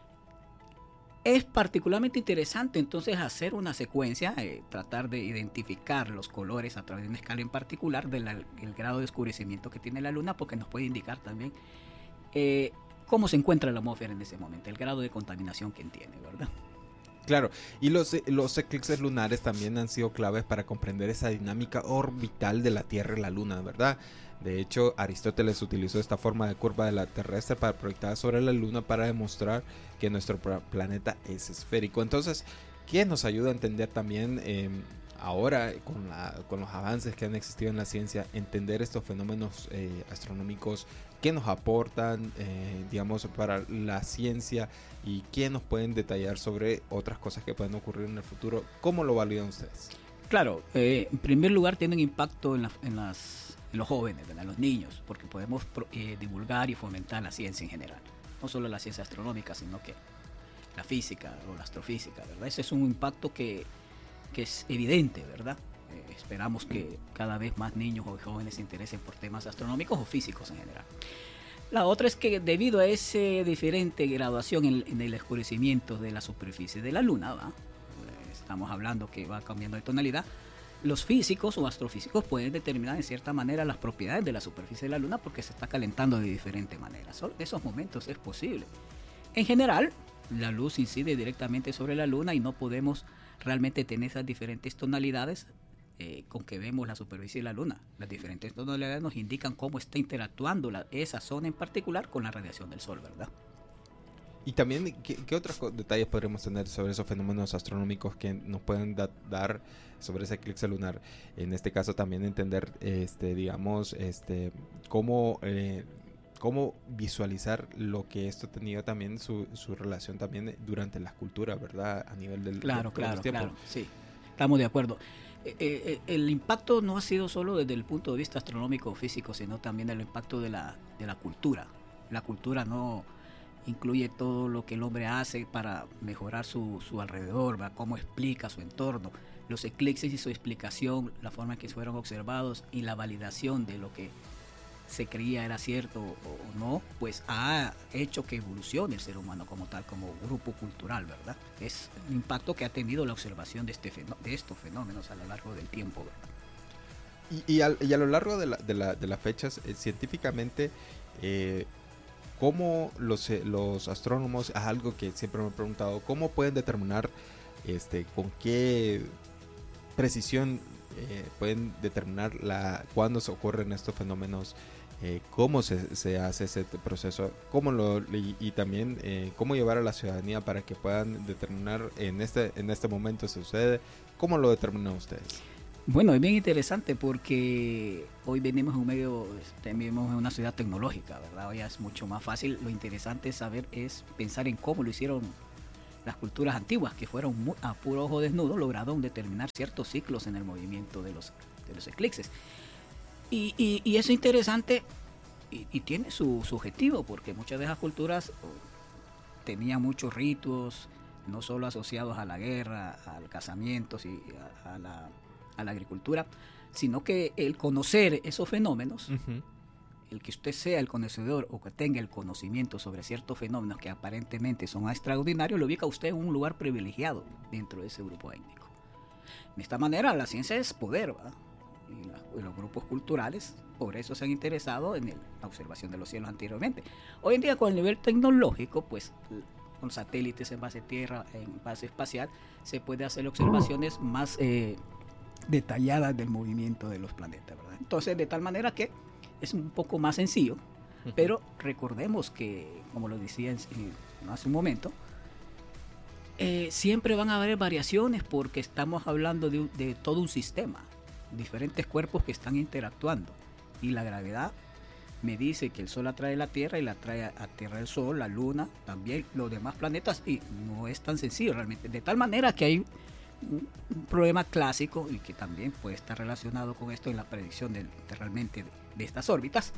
Es particularmente interesante entonces hacer una secuencia, eh, tratar de identificar los colores a través de una escala en particular del el grado de oscurecimiento que tiene la luna, porque nos puede indicar también eh, cómo se encuentra la atmósfera en ese momento, el grado de contaminación que tiene, ¿verdad? Claro, y los, los eclipses lunares también han sido claves para comprender esa dinámica orbital de la Tierra y la Luna, ¿verdad? De hecho, Aristóteles utilizó esta forma de curva de la terrestre para proyectar sobre la Luna para demostrar que nuestro planeta es esférico. Entonces, ¿qué nos ayuda a entender también eh, ahora con, la, con los avances que han existido en la ciencia, entender estos fenómenos eh, astronómicos? ¿Qué nos aportan, eh, digamos, para la ciencia, y qué nos pueden detallar sobre otras cosas que pueden ocurrir en el futuro? ¿Cómo lo validan ustedes? Claro, eh, en primer lugar tienen impacto en, la, en, las, en los jóvenes, en los niños, porque podemos eh, divulgar y fomentar la ciencia en general. No solo la ciencia astronómica, sino que la física o la astrofísica, ¿verdad? Ese es un impacto que, que es evidente, ¿verdad? Eh, esperamos que cada vez más niños o jóvenes se interesen por temas astronómicos o físicos en general. La otra es que debido a esa diferente graduación en, en el oscurecimiento de la superficie de la Luna, ¿va? Estamos hablando que va cambiando de tonalidad, los físicos o astrofísicos pueden determinar en cierta manera las propiedades de la superficie de la Luna, porque se está calentando de diferente manera. Solo en esos momentos es posible. En general, la luz incide directamente sobre la Luna y no podemos realmente tener esas diferentes tonalidades eh, con que vemos la superficie de la Luna. Las diferentes tonalidades nos indican cómo está interactuando la, esa zona en particular con la radiación del Sol, ¿verdad? Y también, ¿qué, qué otros detalles podremos tener sobre esos fenómenos astronómicos que nos pueden da, dar sobre ese eclipse lunar? En este caso también entender, este, digamos, este, cómo, eh, cómo visualizar lo que esto ha tenido también su, su relación también durante las culturas, ¿verdad? A nivel del Claro, de, claro, de los claro, sí, estamos de acuerdo. Eh, eh, el impacto no ha sido solo desde el punto de vista astronómico o físico, sino también el impacto de la, de la cultura. La cultura no incluye todo lo que el hombre hace para mejorar su, su alrededor, ¿verdad? Cómo explica su entorno, los eclipses y su explicación, la forma en que fueron observados y la validación de lo que se creía era cierto o no, pues ha hecho que evolucione el ser humano como tal, como grupo cultural, ¿verdad? Es un impacto que ha tenido la observación de, este fenó- de estos fenómenos a lo largo del tiempo, ¿verdad? Y, y, a, y a lo largo de, la, de, la, de las fechas, eh, científicamente, eh, ¿cómo los, los astrónomos, es algo que siempre me he preguntado, cómo pueden determinar este, con qué precisión eh, pueden determinar la, cuándo se ocurren estos fenómenos eh, cómo se, se hace ese proceso, cómo lo, y, y también eh, cómo llevar a la ciudadanía para que puedan determinar en este, en este momento se sucede, cómo lo determinan ustedes. Bueno, es bien interesante porque hoy venimos en un medio, vivimos en una ciudad tecnológica, ¿verdad? Hoy es mucho más fácil. Lo interesante es saber, es pensar en cómo lo hicieron las culturas antiguas, que fueron muy, a puro ojo desnudo, lograron determinar ciertos ciclos en el movimiento de los, de los eclipses. Y, y, y eso es interesante y, y tiene su, su objetivo, porque muchas de esas culturas tenían muchos ritos, no solo asociados a la guerra, al casamiento y a, a, la, a la agricultura, sino que el conocer esos fenómenos, uh-huh. el que usted sea el conocedor o que tenga el conocimiento sobre ciertos fenómenos que aparentemente son extraordinarios, lo ubica a usted en un lugar privilegiado dentro de ese grupo étnico. De esta manera la ciencia es poder, ¿verdad? Y, la, y los grupos culturales por eso se han interesado en el, la observación de los cielos anteriormente. Hoy en día con el nivel tecnológico, pues con satélites en base tierra, en base espacial, se puede hacer observaciones más eh, detalladas del movimiento de los planetas, ¿verdad? Entonces, de tal manera que es un poco más sencillo, uh-huh. pero recordemos que, como lo decía en, en, hace un momento, eh, siempre van a haber variaciones porque estamos hablando de, de todo un sistema, diferentes cuerpos que están interactuando, y la gravedad me dice que el Sol atrae la Tierra y la atrae a Tierra el Sol, la Luna, también los demás planetas, y no es tan sencillo realmente, de tal manera que hay un, un problema clásico y que también puede estar relacionado con esto en la predicción de, de realmente de, de estas órbitas,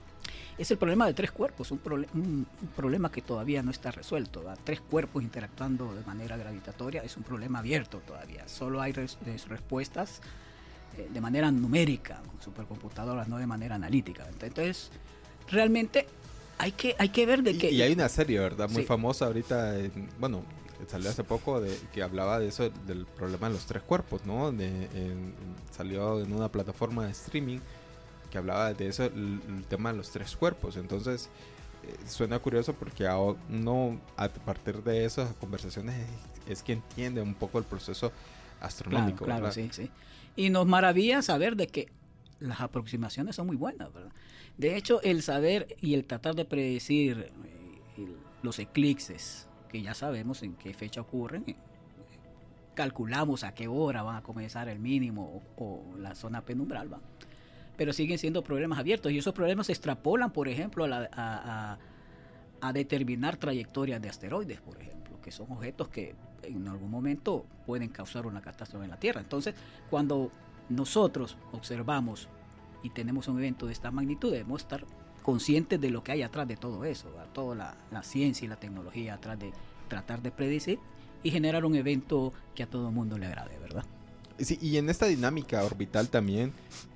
es el problema de tres cuerpos, un, proble- un, un problema que todavía no está resuelto, ¿verdad? Tres cuerpos interactuando de manera gravitatoria es un problema abierto todavía, solo hay res- respuestas eh, de manera numérica, con supercomputadoras, no de manera analítica. Entonces, realmente hay que, hay que ver de qué... Y, y hay una serie, ¿verdad? Muy sí. famosa ahorita, en, bueno, salió hace poco, de, que hablaba de eso, del problema de los tres cuerpos, ¿no? De, en, salió en una plataforma de streaming que hablaba de eso, el, el tema de los tres cuerpos. Entonces, eh, suena curioso porque uno, a partir de esas conversaciones, es, es que entiende un poco el proceso astronómico. Claro, claro, ¿verdad? sí, sí. Y nos maravilla saber de que las aproximaciones son muy buenas, ¿verdad? De hecho, el saber y el tratar de predecir eh, el, los eclipses, que ya sabemos en qué fecha ocurren, eh, calculamos a qué hora van a comenzar el mínimo o, o la zona penumbral, ¿va? Pero siguen siendo problemas abiertos y esos problemas se extrapolan, por ejemplo, a, la, a, a, a determinar trayectorias de asteroides, por ejemplo, que son objetos que en algún momento pueden causar una catástrofe en la Tierra. Entonces, cuando nosotros observamos y tenemos un evento de esta magnitud, debemos estar conscientes de lo que hay atrás de todo eso, ¿verdad? Toda la, la ciencia y la tecnología atrás de tratar de predecir y generar un evento que a todo el mundo le agrade, ¿verdad? Sí, y en esta dinámica orbital también,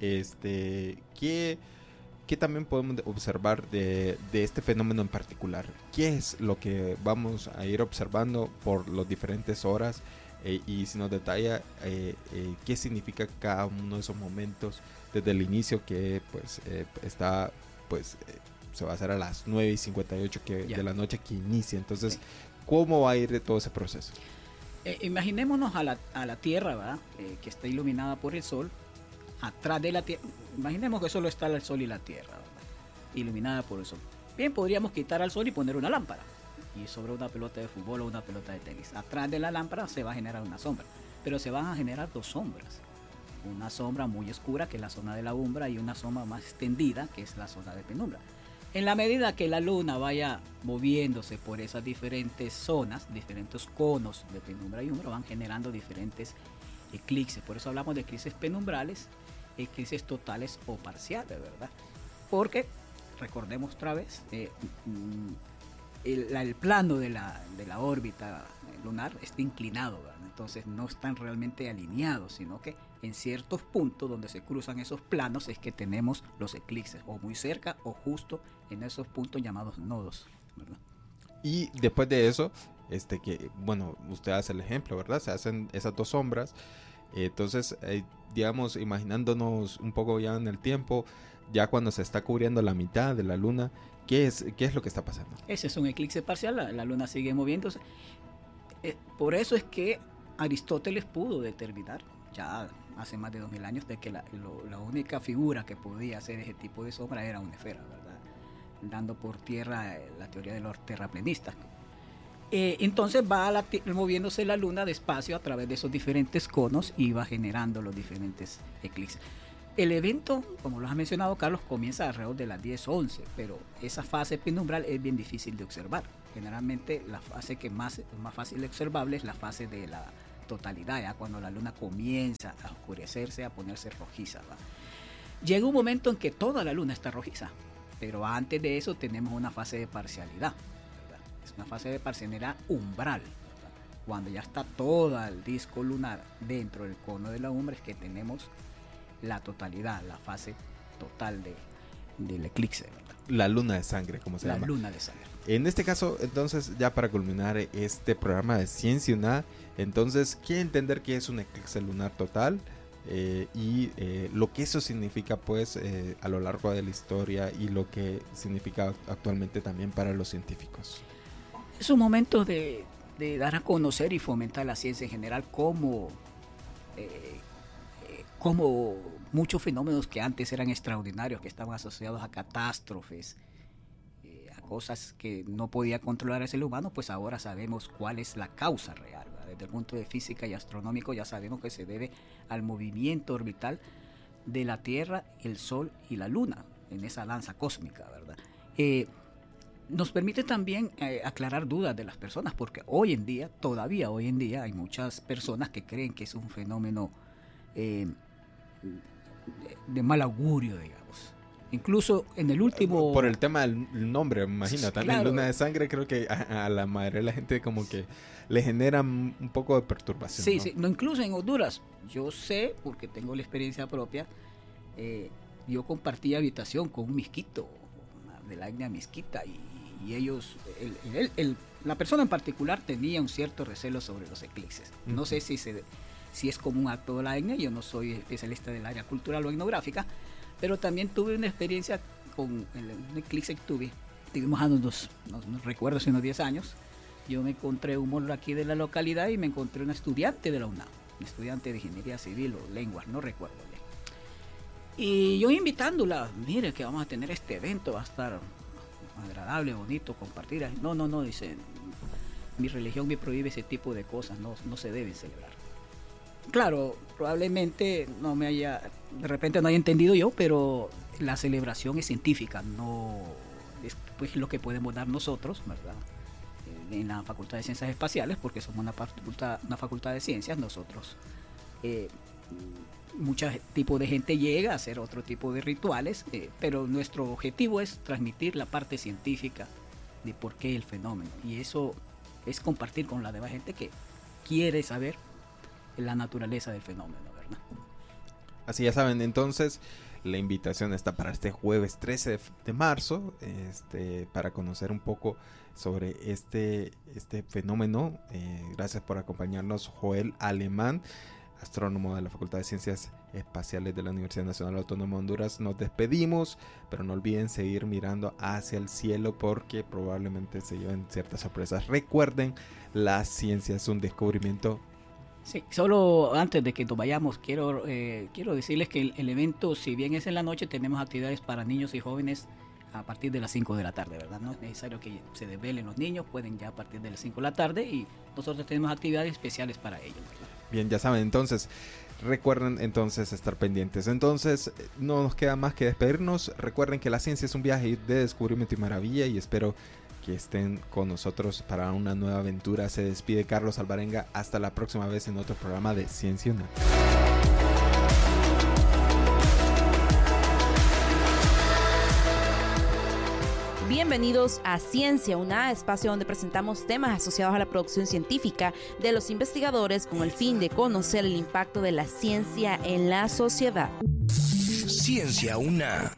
este, ¿qué, qué también podemos observar de, de este fenómeno en particular? ¿Qué es lo que vamos a ir observando por las diferentes horas? Eh, y si nos detalla eh, eh, qué significa cada uno de esos momentos desde el inicio, que pues eh, está, pues eh, se va a hacer a las nueve y cincuenta y ocho que, de la noche que inicia. Entonces, sí. ¿Cómo va a ir todo ese proceso? Eh, imaginémonos a la, a la Tierra, ¿verdad? Eh, que está iluminada por el Sol. Atrás de la Tierra, imaginemos que solo está el Sol y la Tierra, ¿verdad? Iluminada por el Sol. Bien, podríamos quitar al Sol y poner una lámpara. Y sobre una pelota de fútbol o una pelota de tenis. Atrás de la lámpara se va a generar una sombra. Pero se van a generar dos sombras. Una sombra muy oscura, que es la zona de la umbra, y una sombra más extendida, que es la zona de penumbra. En la medida que la luna vaya moviéndose por esas diferentes zonas, diferentes conos de penumbra y umbra, van generando diferentes eclipses. Por eso hablamos de eclipses penumbrales, eclipses totales o parciales, ¿verdad? Porque, recordemos otra vez, eh, el, el plano de la, de la órbita lunar está inclinado, ¿verdad? Entonces no están realmente alineados, sino que en ciertos puntos donde se cruzan esos planos es que tenemos los eclipses, o muy cerca o justo en esos puntos llamados nodos, ¿verdad? Y después de eso, este que, bueno, usted hace el ejemplo, ¿verdad? Se hacen esas dos sombras. Entonces, eh, digamos, imaginándonos un poco ya en el tiempo, ya cuando se está cubriendo la mitad de la luna, ¿qué es, qué es lo que está pasando? Ese es un eclipse parcial, la, la luna sigue moviéndose. Eh, por eso es que Aristóteles pudo determinar ya hace más de dos mil años, de que la, lo, la única figura que podía hacer ese tipo de sombra era una esfera, ¿verdad? Dando por tierra eh, la teoría de los terraplenistas. Eh, entonces va la, moviéndose la luna despacio a través de esos diferentes conos y va generando los diferentes eclipses. El evento, como lo has mencionado, Carlos, comienza alrededor de las diez o once, pero esa fase penumbral es bien difícil de observar. Generalmente la fase que más, más fácil de observable es la fase de la totalidad, ya cuando la luna comienza a oscurecerse, a ponerse rojiza, ¿va? Llega un momento en que toda la luna está rojiza, pero antes de eso tenemos una fase de parcialidad, ¿verdad? Es una fase de parcialidad umbral, ¿verdad? Cuando ya está todo el disco lunar dentro del cono de la umbra es que tenemos la totalidad, la fase total de, del eclipse, ¿verdad? La luna de sangre, como se la llama. La luna de sangre. En este caso, entonces, ya para culminar este programa de Ciencia U N A, entonces, quiere entender qué es un eclipse lunar total eh, y eh, lo que eso significa, pues, eh, a lo largo de la historia y lo que significa actualmente también para los científicos. Es un momento de, de dar a conocer y fomentar la ciencia en general, como, eh, eh, como muchos fenómenos que antes eran extraordinarios, que estaban asociados a catástrofes, cosas que no podía controlar el ser humano, pues ahora sabemos cuál es la causa real, ¿verdad? Desde el punto de física y astronómico ya sabemos que se debe al movimiento orbital de la Tierra, el Sol y la Luna en esa danza cósmica, ¿verdad? Eh, nos permite también eh, aclarar dudas de las personas, porque hoy en día, todavía hoy en día, hay muchas personas que creen que es un fenómeno eh, de mal augurio, digamos. Incluso en el último... Por el tema del nombre, me imagino. También claro. Luna de sangre, creo que a, a la mayoría de la gente como que le genera un poco de perturbación. Sí, ¿no? sí. No, incluso en Honduras. Yo sé, porque tengo la experiencia propia, eh, yo compartí habitación con un misquito, de la etnia misquita, y, y ellos, el, el, el, la persona en particular tenía un cierto recelo sobre los eclipses. Uh-huh. No sé si, se, si es como un acto de la etnia, yo no soy especialista del área cultural o etnográfica, pero también tuve una experiencia con el, un eclipse que tuve. Tuvimos a unos, no, no recuerdo, hace unos diez años. Yo me encontré un morro aquí de la localidad y me encontré una estudiante de la U N A M, un estudiante de ingeniería civil o lenguas, no recuerdo bien. Y yo invitándola, mire que vamos a tener este evento, va a estar agradable, bonito, compartir. No, no, no, dice, mi religión me prohíbe ese tipo de cosas, no, no se deben celebrar. Claro, probablemente no me haya, de repente no haya entendido yo, pero la celebración es científica, no es pues lo que podemos dar nosotros, ¿verdad? En la Facultad de Ciencias Espaciales, porque somos una facultad, una facultad de ciencias, nosotros, eh, mucho tipo de gente llega a hacer otro tipo de rituales, eh, pero nuestro objetivo es transmitir la parte científica de por qué el fenómeno, y eso es compartir con la demás gente que quiere saber la naturaleza del fenómeno, ¿verdad? Así ya saben, entonces la invitación está para este jueves trece de marzo, este, para conocer un poco sobre este, este fenómeno. Eh, gracias por acompañarnos, Joel Alemán, astrónomo de la Facultad de Ciencias Espaciales de la Universidad Nacional Autónoma de Honduras. Nos despedimos, pero no olviden seguir mirando hacia el cielo porque probablemente se lleven ciertas sorpresas. Recuerden, la ciencia es un descubrimiento. Sí, solo antes de que nos vayamos, quiero, eh, quiero decirles que el, el evento, si bien es en la noche, tenemos actividades para niños y jóvenes a partir de las cinco de la tarde, ¿verdad? No es necesario que se desvelen los niños, pueden ya a partir de las cinco de la tarde, y nosotros tenemos actividades especiales para ellos, ¿verdad? Bien, ya saben, entonces, recuerden entonces estar pendientes. Entonces, no nos queda más que despedirnos. Recuerden que la ciencia es un viaje de descubrimiento y maravilla, y espero que estén con nosotros para una nueva aventura. Se despide Carlos Alvarenga. Hasta la próxima vez en otro programa de Ciencia U N A. Bienvenidos a Ciencia U N A, espacio donde presentamos temas asociados a la producción científica de los investigadores con el fin de conocer el impacto de la ciencia en la sociedad. Ciencia U N A.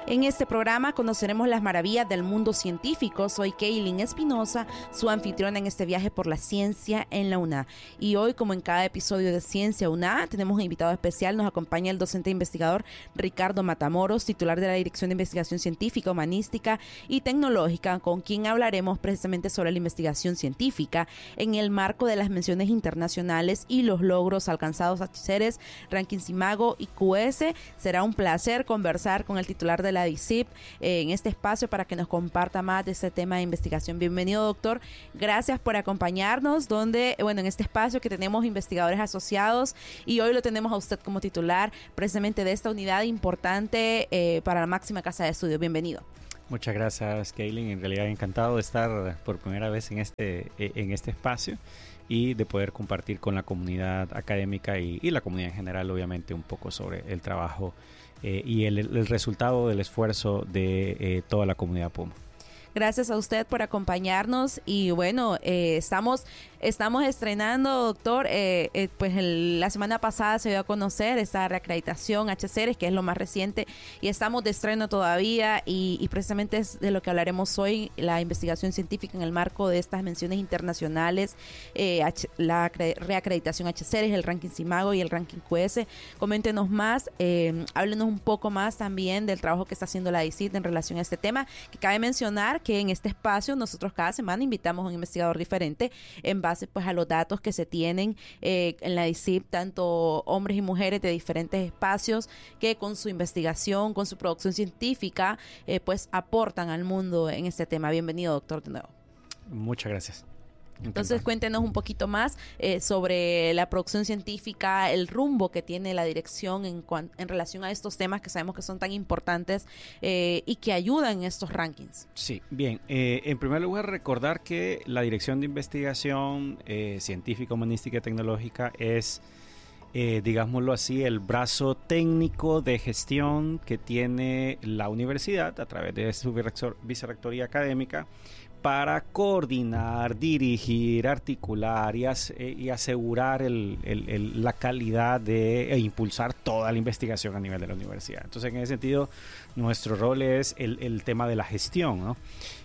En este programa conoceremos las maravillas del mundo científico. Soy Kaylin Espinosa, su anfitriona en este viaje por la ciencia en la U N A. Y hoy, como en cada episodio de Ciencia U N A, tenemos un invitado especial. Nos acompaña el docente investigador Ricardo Matamoros, titular de la Dirección de Investigación Científica, Humanística y Tecnológica, con quien hablaremos precisamente sobre la investigación científica en el marco de las menciones internacionales y los logros alcanzados a CERES, Rankings Imago y Q S. Será un placer conversar con el titular de la D I C I P eh, en este espacio para que nos comparta más de este tema de investigación. Bienvenido, doctor. Gracias por acompañarnos, donde, bueno, en este espacio que tenemos investigadores asociados y hoy lo tenemos a usted como titular precisamente de esta unidad importante eh, para la máxima casa de estudios. Bienvenido. Muchas gracias, Kaylin. En realidad encantado de estar por primera vez en este, en este espacio y de poder compartir con la comunidad académica y, y la comunidad en general, obviamente, un poco sobre el trabajo eh, y el, el resultado del esfuerzo de eh, toda la comunidad Puma. Gracias a usted por acompañarnos y bueno, eh, estamos, estamos estrenando, doctor, eh, eh, pues el, la semana pasada se dio a conocer esta reacreditación H CERES, que es lo más reciente, y estamos de estreno todavía y, y precisamente es de lo que hablaremos hoy, la investigación científica en el marco de estas menciones internacionales, eh, H, la reacreditación H CERES, el ranking Imago y el ranking Q S. Coméntenos más, eh, háblenos un poco más también del trabajo que está haciendo la D I C I P en relación a este tema, que cabe mencionar que en este espacio nosotros cada semana invitamos a un investigador diferente en base pues a los datos que se tienen eh, en la D I C I P, tanto hombres y mujeres de diferentes espacios que con su investigación, con su producción científica, eh, pues aportan al mundo en este tema. Bienvenido, doctor, de nuevo. Muchas gracias. Entonces cuéntenos un poquito más eh, sobre la producción científica, el rumbo que tiene la dirección en, en relación a estos temas que sabemos que son tan importantes eh, y que ayudan en estos rankings. Sí, bien. Eh, en primer lugar, recordar que la Dirección de Investigación eh, Científica, Humanística y Tecnológica es, eh, digámoslo así, el brazo técnico de gestión que tiene la universidad a través de su vicerrectoría académica, para coordinar, dirigir, articular y, as, eh, y asegurar el, el, el, la calidad de, e impulsar toda la investigación a nivel de la universidad. Entonces, en ese sentido, nuestro rol es el, el tema de la gestión, ¿no?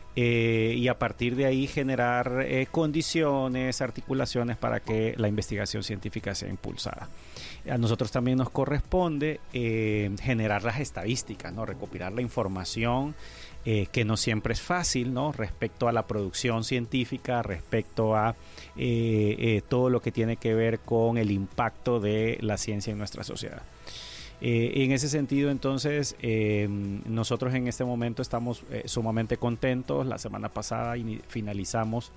Eh, y a partir de ahí generar eh, condiciones, articulaciones para que la investigación científica sea impulsada. A nosotros también nos corresponde eh, generar las estadísticas, ¿no? Recopilar la información, eh, que no siempre es fácil, ¿no? Respecto a la producción científica, respecto a eh, eh, todo lo que tiene que ver con el impacto de la ciencia en nuestra sociedad. Eh, en ese sentido, entonces, eh, nosotros en este momento estamos eh, sumamente contentos. La semana pasada finalizamos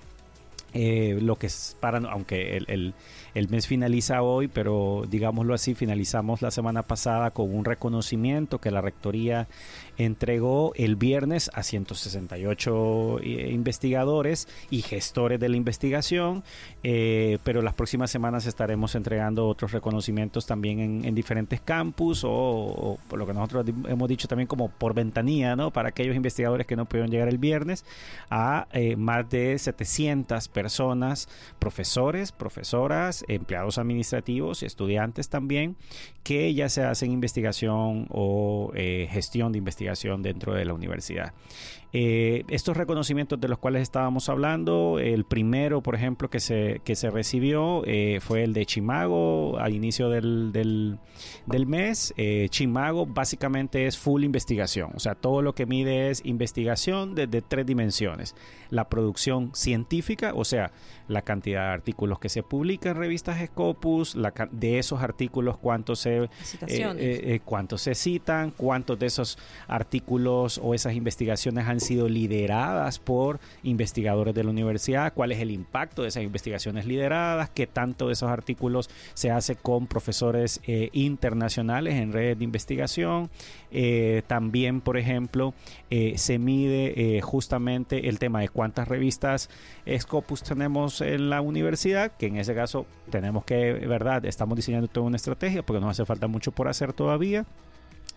eh, lo que es para, aunque el, el, el mes finaliza hoy, pero digámoslo así, finalizamos la semana pasada con un reconocimiento que la Rectoría entregó el viernes a ciento sesenta y ocho eh, investigadores y gestores de la investigación, eh, pero las próximas semanas estaremos entregando otros reconocimientos también en, en diferentes campus o, o por lo que nosotros hemos dicho también como por ventanilla, ¿no? Para aquellos investigadores que no pudieron llegar el viernes, a eh, más de setecientas personas, profesores, profesoras, empleados administrativos y estudiantes también, que ya se hacen investigación o eh, gestión de investigación dentro de la universidad. Eh, estos reconocimientos de los cuales estábamos hablando, el primero, por ejemplo, que se, que se recibió eh, fue el de Chimago al inicio del, del, del mes. Eh, Chimago básicamente es full investigación, o sea, todo lo que mide es investigación desde tres dimensiones. La producción científica, o sea, la cantidad de artículos que se publican en revistas Scopus, la, de esos artículos cuántos se, eh, eh, eh, cuántos se citan, cuántos de esos artículos o esas investigaciones han sido lideradas por investigadores de la universidad, cuál es el impacto de esas investigaciones lideradas, qué tanto de esos artículos se hace con profesores eh, internacionales en redes de investigación. Eh, también, por ejemplo, eh, se mide eh, justamente el tema de cuántas revistas Scopus tenemos en la universidad, que en ese caso tenemos que, verdad, estamos diseñando toda una estrategia porque nos hace falta mucho por hacer todavía.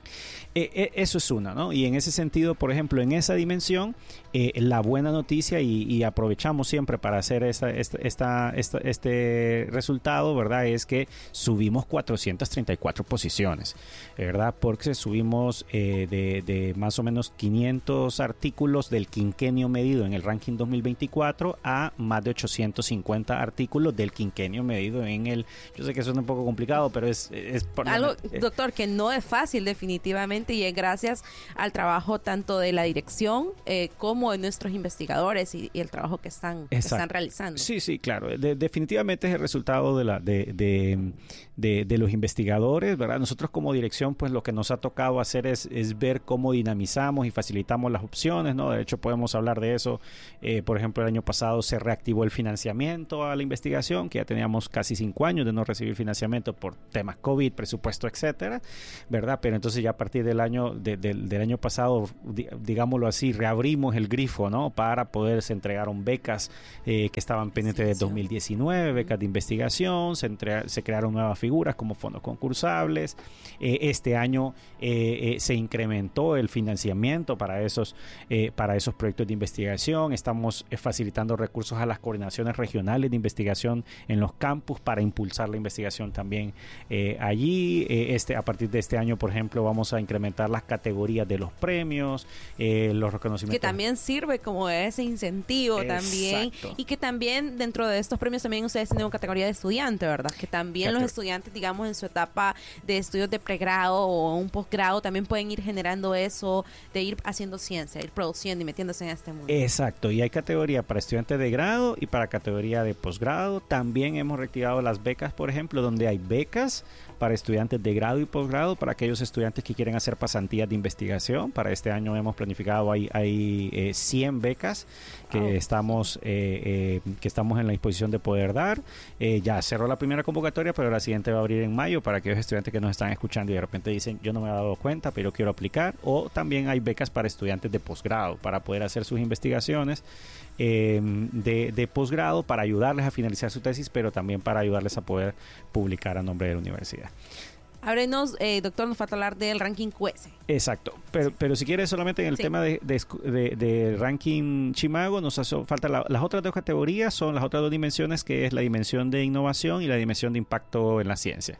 Eh, eh, eso es una, ¿no? Y en ese sentido, por ejemplo, en esa dimensión, eh, la buena noticia, y, y aprovechamos siempre para hacer esta, esta, esta, esta, este resultado, ¿verdad? Es que subimos cuatrocientas treinta y cuatro posiciones, ¿verdad? Porque subimos eh, de, de más o menos quinientos artículos del quinquenio medido en el ranking dos mil veinticuatro a más de ochocientos cincuenta artículos del quinquenio medido en el... Yo sé que eso es un poco complicado, pero es... es por, Algo, eh, doctor, que no es fácil definitivamente, y es gracias al trabajo tanto de la dirección eh, como de nuestros investigadores y, y el trabajo que están, que están realizando. Sí, sí, claro. De, definitivamente es el resultado de, la, de, de, de, de los investigadores, ¿verdad? Nosotros como dirección, pues lo que nos ha tocado hacer es, es ver cómo dinamizamos y facilitamos las opciones, ¿no? De hecho, podemos hablar de eso. Eh, por ejemplo, el año pasado se reactivó el financiamiento a la investigación, que ya teníamos casi cinco años de no recibir financiamiento por temas COVID, presupuesto, etcétera, ¿verdad? Pero entonces ya a partir del año de, de, del año pasado, digámoslo así, reabrimos el grifo, ¿no? Para poderse entregar becas eh, que estaban pendientes de dos mil diecinueve, becas de investigación, se, entre, se crearon nuevas figuras como fondos concursables. Eh, este año eh, eh, se incrementó el financiamiento para esos, eh, para esos proyectos de investigación. Estamos eh, facilitando recursos a las coordinaciones regionales de investigación en los campus para impulsar la investigación también eh, allí. Eh, este, a partir de este año, por ejemplo, vamos a incrementar las categorías de los premios, eh, los reconocimientos. Que también sirve como ese incentivo. Exacto. También. Y que también dentro de estos premios también ustedes tienen una categoría de estudiante, ¿verdad? Que también Categ- los estudiantes, digamos, en su etapa de estudios de pregrado o un posgrado también pueden ir generando eso, de ir haciendo ciencia, ir produciendo y metiéndose en este mundo. Exacto. Y hay categoría para estudiantes de grado y para categoría de posgrado. También hemos reactivado las becas, por ejemplo, donde hay becas para estudiantes de grado y posgrado, para aquellos estudiantes que quieren hacer pasantías de investigación. Para este año hemos planificado, hay, hay eh, cien becas que, oh. estamos, eh, eh, que estamos en la disposición de poder dar. Eh, ya cerró la primera convocatoria, pero la siguiente va a abrir en mayo para aquellos estudiantes que nos están escuchando y de repente dicen, yo no me he dado cuenta, pero quiero aplicar. O también hay becas para estudiantes de posgrado, para poder hacer sus investigaciones eh, de, de posgrado, para ayudarles a finalizar su tesis, pero también para ayudarles a poder publicar a nombre de la universidad. Háblenos, eh, doctor, nos falta hablar del ranking Q S. Exacto, pero, pero si quieres solamente en el sí. tema de, de, de, de ranking Chimago, nos hace falta la, las otras dos categorías, son las otras dos dimensiones, que es la dimensión de innovación y la dimensión de impacto en la ciencia.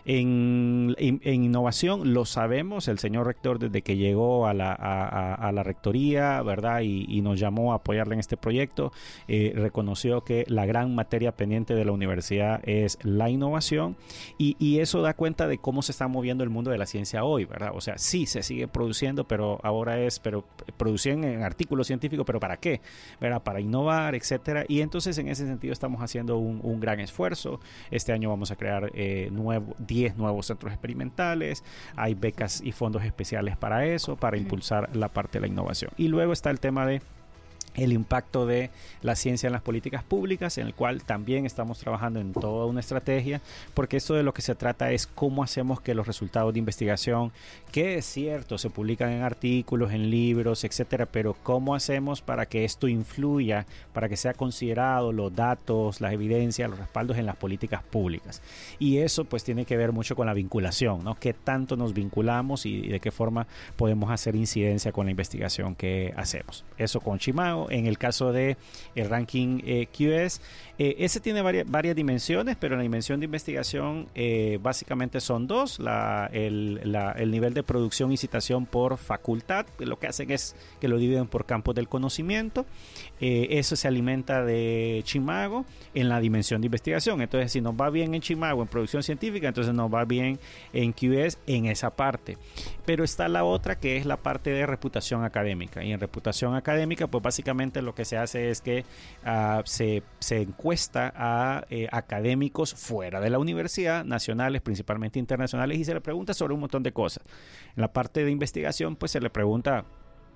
En, en, en innovación lo sabemos, el señor rector desde que llegó a la, a, a la rectoría, ¿verdad? Y, y nos llamó a apoyarle en este proyecto, eh, reconoció que la gran materia pendiente de la universidad es la innovación, y, y eso da cuenta de cómo se está moviendo el mundo de la ciencia hoy, ¿verdad? O sea, sí se sigue produciendo, pero ahora es, pero producción en artículos científicos, pero ¿para qué? ¿Verdad? Para innovar, etcétera. Y entonces en ese sentido estamos haciendo un, un gran esfuerzo. Este año vamos a crear eh, nuevo, diez nuevos centros experimentales. Hay becas y fondos especiales para eso, para impulsar la parte de la innovación. Y luego está el tema de el impacto de la ciencia en las políticas públicas, en el cual también estamos trabajando en toda una estrategia, porque esto de lo que se trata es cómo hacemos que los resultados de investigación, que es cierto, se publican en artículos, en libros, etcétera, pero cómo hacemos para que esto influya, para que sea considerado los datos, las evidencias, los respaldos en las políticas públicas. Y eso pues tiene que ver mucho con la vinculación, ¿no? Qué tanto nos vinculamos y de qué forma podemos hacer incidencia con la investigación que hacemos. Eso con Chimago. En el caso de el ranking eh, Q S, eh, ese tiene varias, varias dimensiones, pero la dimensión de investigación eh, básicamente son dos, la, el, la, el nivel de producción y citación por facultad. Lo que hacen es que lo dividen por campos del conocimiento. Eh, eso se alimenta de Chimago en la dimensión de investigación. Entonces, si nos va bien en Chimago en producción científica, entonces nos va bien en Q S en esa parte. Pero está la otra, que es la parte de reputación académica, y en reputación académica pues básicamente lo que se hace es que uh, se, se encuesta a eh, académicos fuera de la universidad, nacionales, principalmente internacionales, y se le pregunta sobre un montón de cosas. En la parte de investigación pues se le pregunta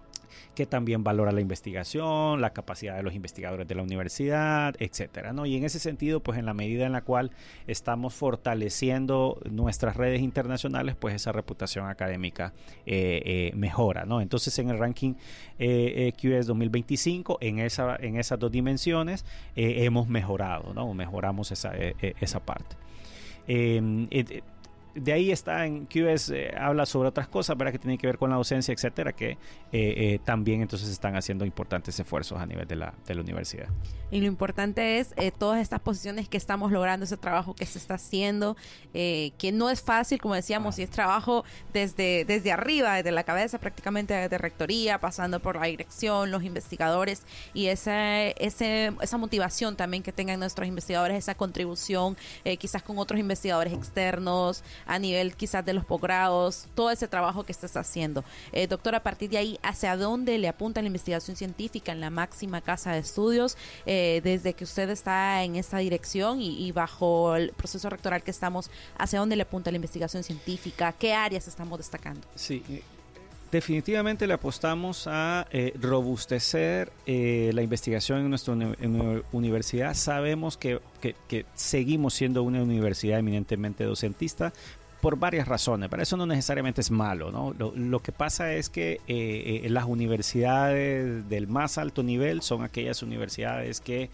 que también valora la investigación, la capacidad de los investigadores de la universidad, etcétera, ¿no? Y en ese sentido, pues en la medida en la cual estamos fortaleciendo nuestras redes internacionales, pues esa reputación académica eh, eh, mejora, ¿no? Entonces en el ranking eh, eh, Q S dos mil veinticinco, en, esa, en esas dos dimensiones, eh, hemos mejorado, ¿no? Mejoramos esa, eh, esa parte. Eh, eh, de ahí está en Q S, eh, habla sobre otras cosas, ¿verdad? Que tienen que ver con la docencia, etcétera, que eh, eh, también entonces están haciendo importantes esfuerzos a nivel de la, de la universidad. Y lo importante es eh, todas estas posiciones que estamos logrando, ese trabajo que se está haciendo, eh, que no es fácil, como decíamos, y es trabajo desde, desde arriba, desde la cabeza prácticamente de rectoría, pasando por la dirección, los investigadores, y esa, ese, esa motivación también que tengan nuestros investigadores, esa contribución, eh, quizás con otros investigadores externos, a nivel quizás de los posgrados, todo ese trabajo que estás haciendo. Eh, doctor, a partir de ahí, ¿hacia dónde le apunta la investigación científica en la máxima casa de estudios? Eh, desde que usted está en esta dirección y, y bajo el proceso rectoral que estamos, ¿hacia dónde le apunta la investigación científica? ¿Qué áreas estamos destacando? Sí, definitivamente le apostamos a eh, robustecer eh, la investigación en nuestra uni- en universidad. Sabemos que, que, que seguimos siendo una universidad eminentemente docentista por varias razones, pero eso no necesariamente es malo, ¿no? Lo, lo que pasa es que eh, eh, las universidades del más alto nivel son aquellas universidades que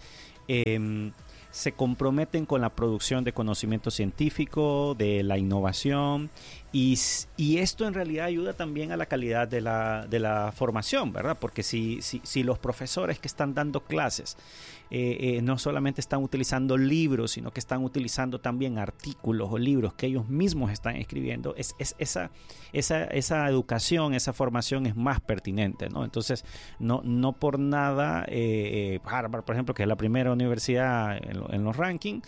eh, se comprometen con la producción de conocimiento científico, de la innovación, y, y esto en realidad ayuda también a la calidad de la, de la formación, ¿verdad? Porque si, si, si los profesores que están dando clases eh, eh, no solamente están utilizando libros, sino que están utilizando también artículos o libros que ellos mismos están escribiendo, es, es esa, esa, esa educación, esa formación es más pertinente, ¿no? Entonces, no, no por nada, eh, Harvard, por ejemplo, que es la primera universidad en, en los rankings,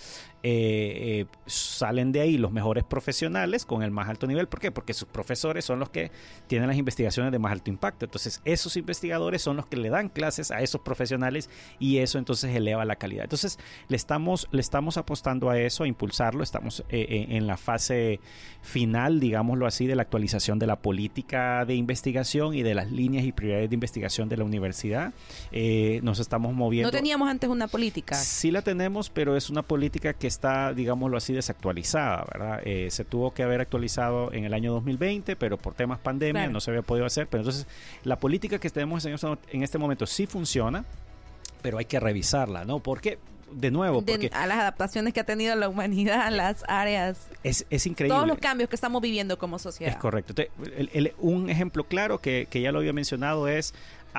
eh, eh, salen de ahí los mejores profesionales con el más alto nivel. ¿Por qué? Porque sus profesores son los que tienen las investigaciones de más alto impacto. Entonces, esos investigadores son los que le dan clases a esos profesionales y eso entonces eleva la calidad. Entonces, le estamos, le estamos apostando a eso, a impulsarlo. Estamos eh, en la fase final, digámoslo así, de la actualización de la política de investigación y de las líneas y prioridades de investigación de la universidad. Eh, nos estamos moviendo. ¿No teníamos antes una política? Sí la tenemos, pero es una política que está, digámoslo así, desactualizada, ¿verdad? Eh, se tuvo que haber actualizado en el año dos mil veinte, pero por temas pandemia claro. no se había podido hacer. Pero entonces, la política que tenemos en este momento sí funciona, pero hay que revisarla, ¿no? Porque, de nuevo, porque... De, a las adaptaciones que ha tenido la humanidad, a las áreas... Es, es increíble. Todos los cambios que estamos viviendo como sociedad. Es correcto. Entonces, el, el, un ejemplo claro que, que ya lo había mencionado es...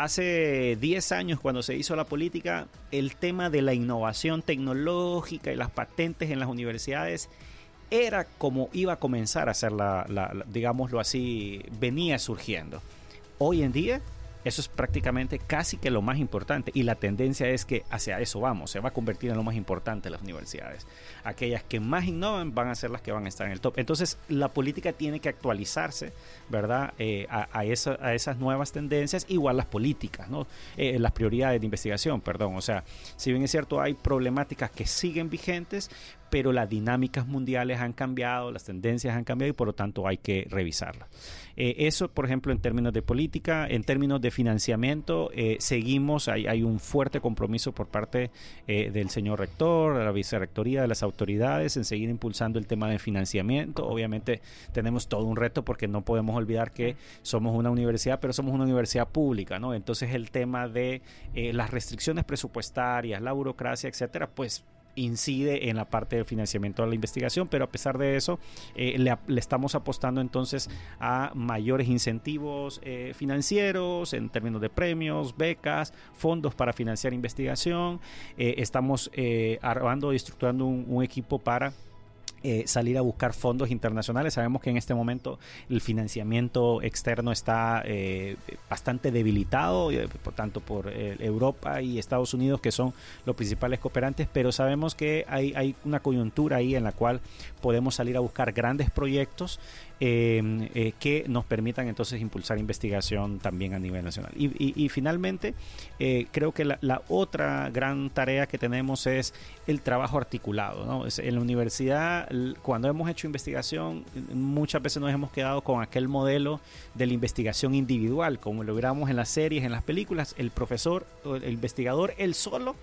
Hace diez años, cuando se hizo la política, el tema de la innovación tecnológica y las patentes en las universidades era como iba a comenzar a ser, la, la, la, digámoslo así, venía surgiendo. Hoy en día, eso es prácticamente casi que lo más importante y la tendencia es que hacia eso vamos, se va a convertir en lo más importante de las universidades. Aquellas que más innovan van a ser las que van a estar en el top. Entonces, la política tiene que actualizarse, ¿verdad? Eh, a, a, esa, a esas nuevas tendencias, igual las políticas, ¿no? Eh, las prioridades de investigación, perdón. O sea, si bien es cierto, hay problemáticas que siguen vigentes, pero las dinámicas mundiales han cambiado, las tendencias han cambiado y por lo tanto hay que revisarlas. Eh, eso, por ejemplo, en términos de política, en términos de financiamiento, eh, seguimos, hay, hay un fuerte compromiso por parte eh, del señor rector, de la vicerrectoría, de las autoridades en seguir impulsando el tema de financiamiento. Obviamente tenemos todo un reto porque no podemos olvidar que somos una universidad, pero somos una universidad pública, ¿no? Entonces el tema de eh, las restricciones presupuestarias, la burocracia, etcétera, pues incide en la parte del financiamiento de la investigación, pero a pesar de eso eh, le, le estamos apostando entonces a mayores incentivos eh, financieros en términos de premios, becas, fondos para financiar investigación. Eh, estamos eh, armando y estructurando un, un equipo para Eh, salir a buscar fondos internacionales. Sabemos que en este momento el financiamiento externo está eh, bastante debilitado, eh, por tanto por eh, Europa y Estados Unidos, que son los principales cooperantes, pero sabemos que hay, hay una coyuntura ahí en la cual podemos salir a buscar grandes proyectos eh, eh, que nos permitan entonces impulsar investigación también a nivel nacional. Y, y, y finalmente, eh, creo que la, la otra gran tarea que tenemos es el trabajo articulado, ¿no? En la universidad, cuando hemos hecho investigación, muchas veces nos hemos quedado con aquel modelo de la investigación individual, como lo veíamos en las series, en las películas, el profesor, el investigador, él solo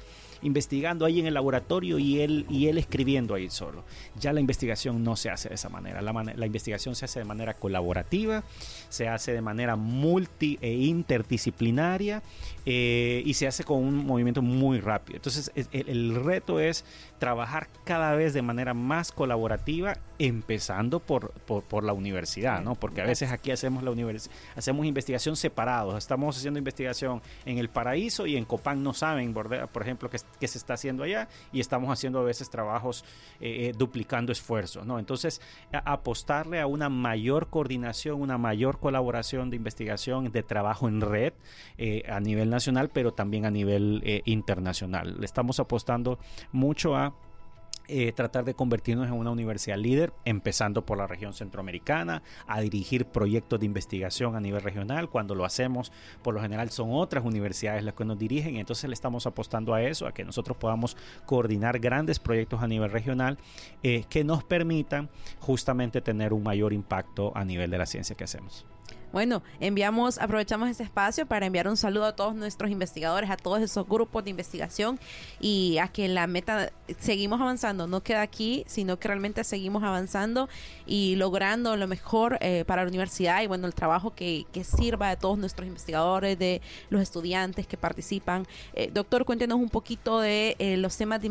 investigando ahí en el laboratorio y él, y él escribiendo ahí solo. Ya la investigación no se hace de esa manera. La, man- la investigación se hace de manera colaborativa, se hace de manera multi e interdisciplinaria eh, y se hace con un movimiento muy rápido. Entonces el, el reto es trabajar cada vez de manera más colaborativa, empezando por, por, por la universidad, ¿no? Porque a veces aquí hacemos la univers- hacemos investigación separados. Estamos haciendo investigación en El Paraíso y en Copán no saben, por ejemplo, qué, qué se está haciendo allá, y estamos haciendo a veces trabajos eh, duplicando esfuerzos, ¿no? Entonces, a, apostarle a una mayor coordinación, una mayor colaboración de investigación, de trabajo en red eh, a nivel nacional, pero también a nivel eh, internacional. Le estamos apostando mucho a Eh, tratar de convertirnos en una universidad líder, empezando por la región centroamericana, a dirigir proyectos de investigación a nivel regional. Cuando lo hacemos, por lo general son otras universidades las que nos dirigen, y entonces le estamos apostando a eso, a que nosotros podamos coordinar grandes proyectos a nivel regional eh, que nos permitan justamente tener un mayor impacto a nivel de la ciencia que hacemos. Bueno, enviamos, aprovechamos este espacio para enviar un saludo a todos nuestros investigadores, a todos esos grupos de investigación, y a que la meta, seguimos avanzando, no queda aquí, sino que realmente seguimos avanzando y logrando lo mejor eh, para la universidad, y bueno, el trabajo que, que sirva de todos nuestros investigadores, de los estudiantes que participan. Eh, doctor, cuéntenos un poquito de eh, los temas de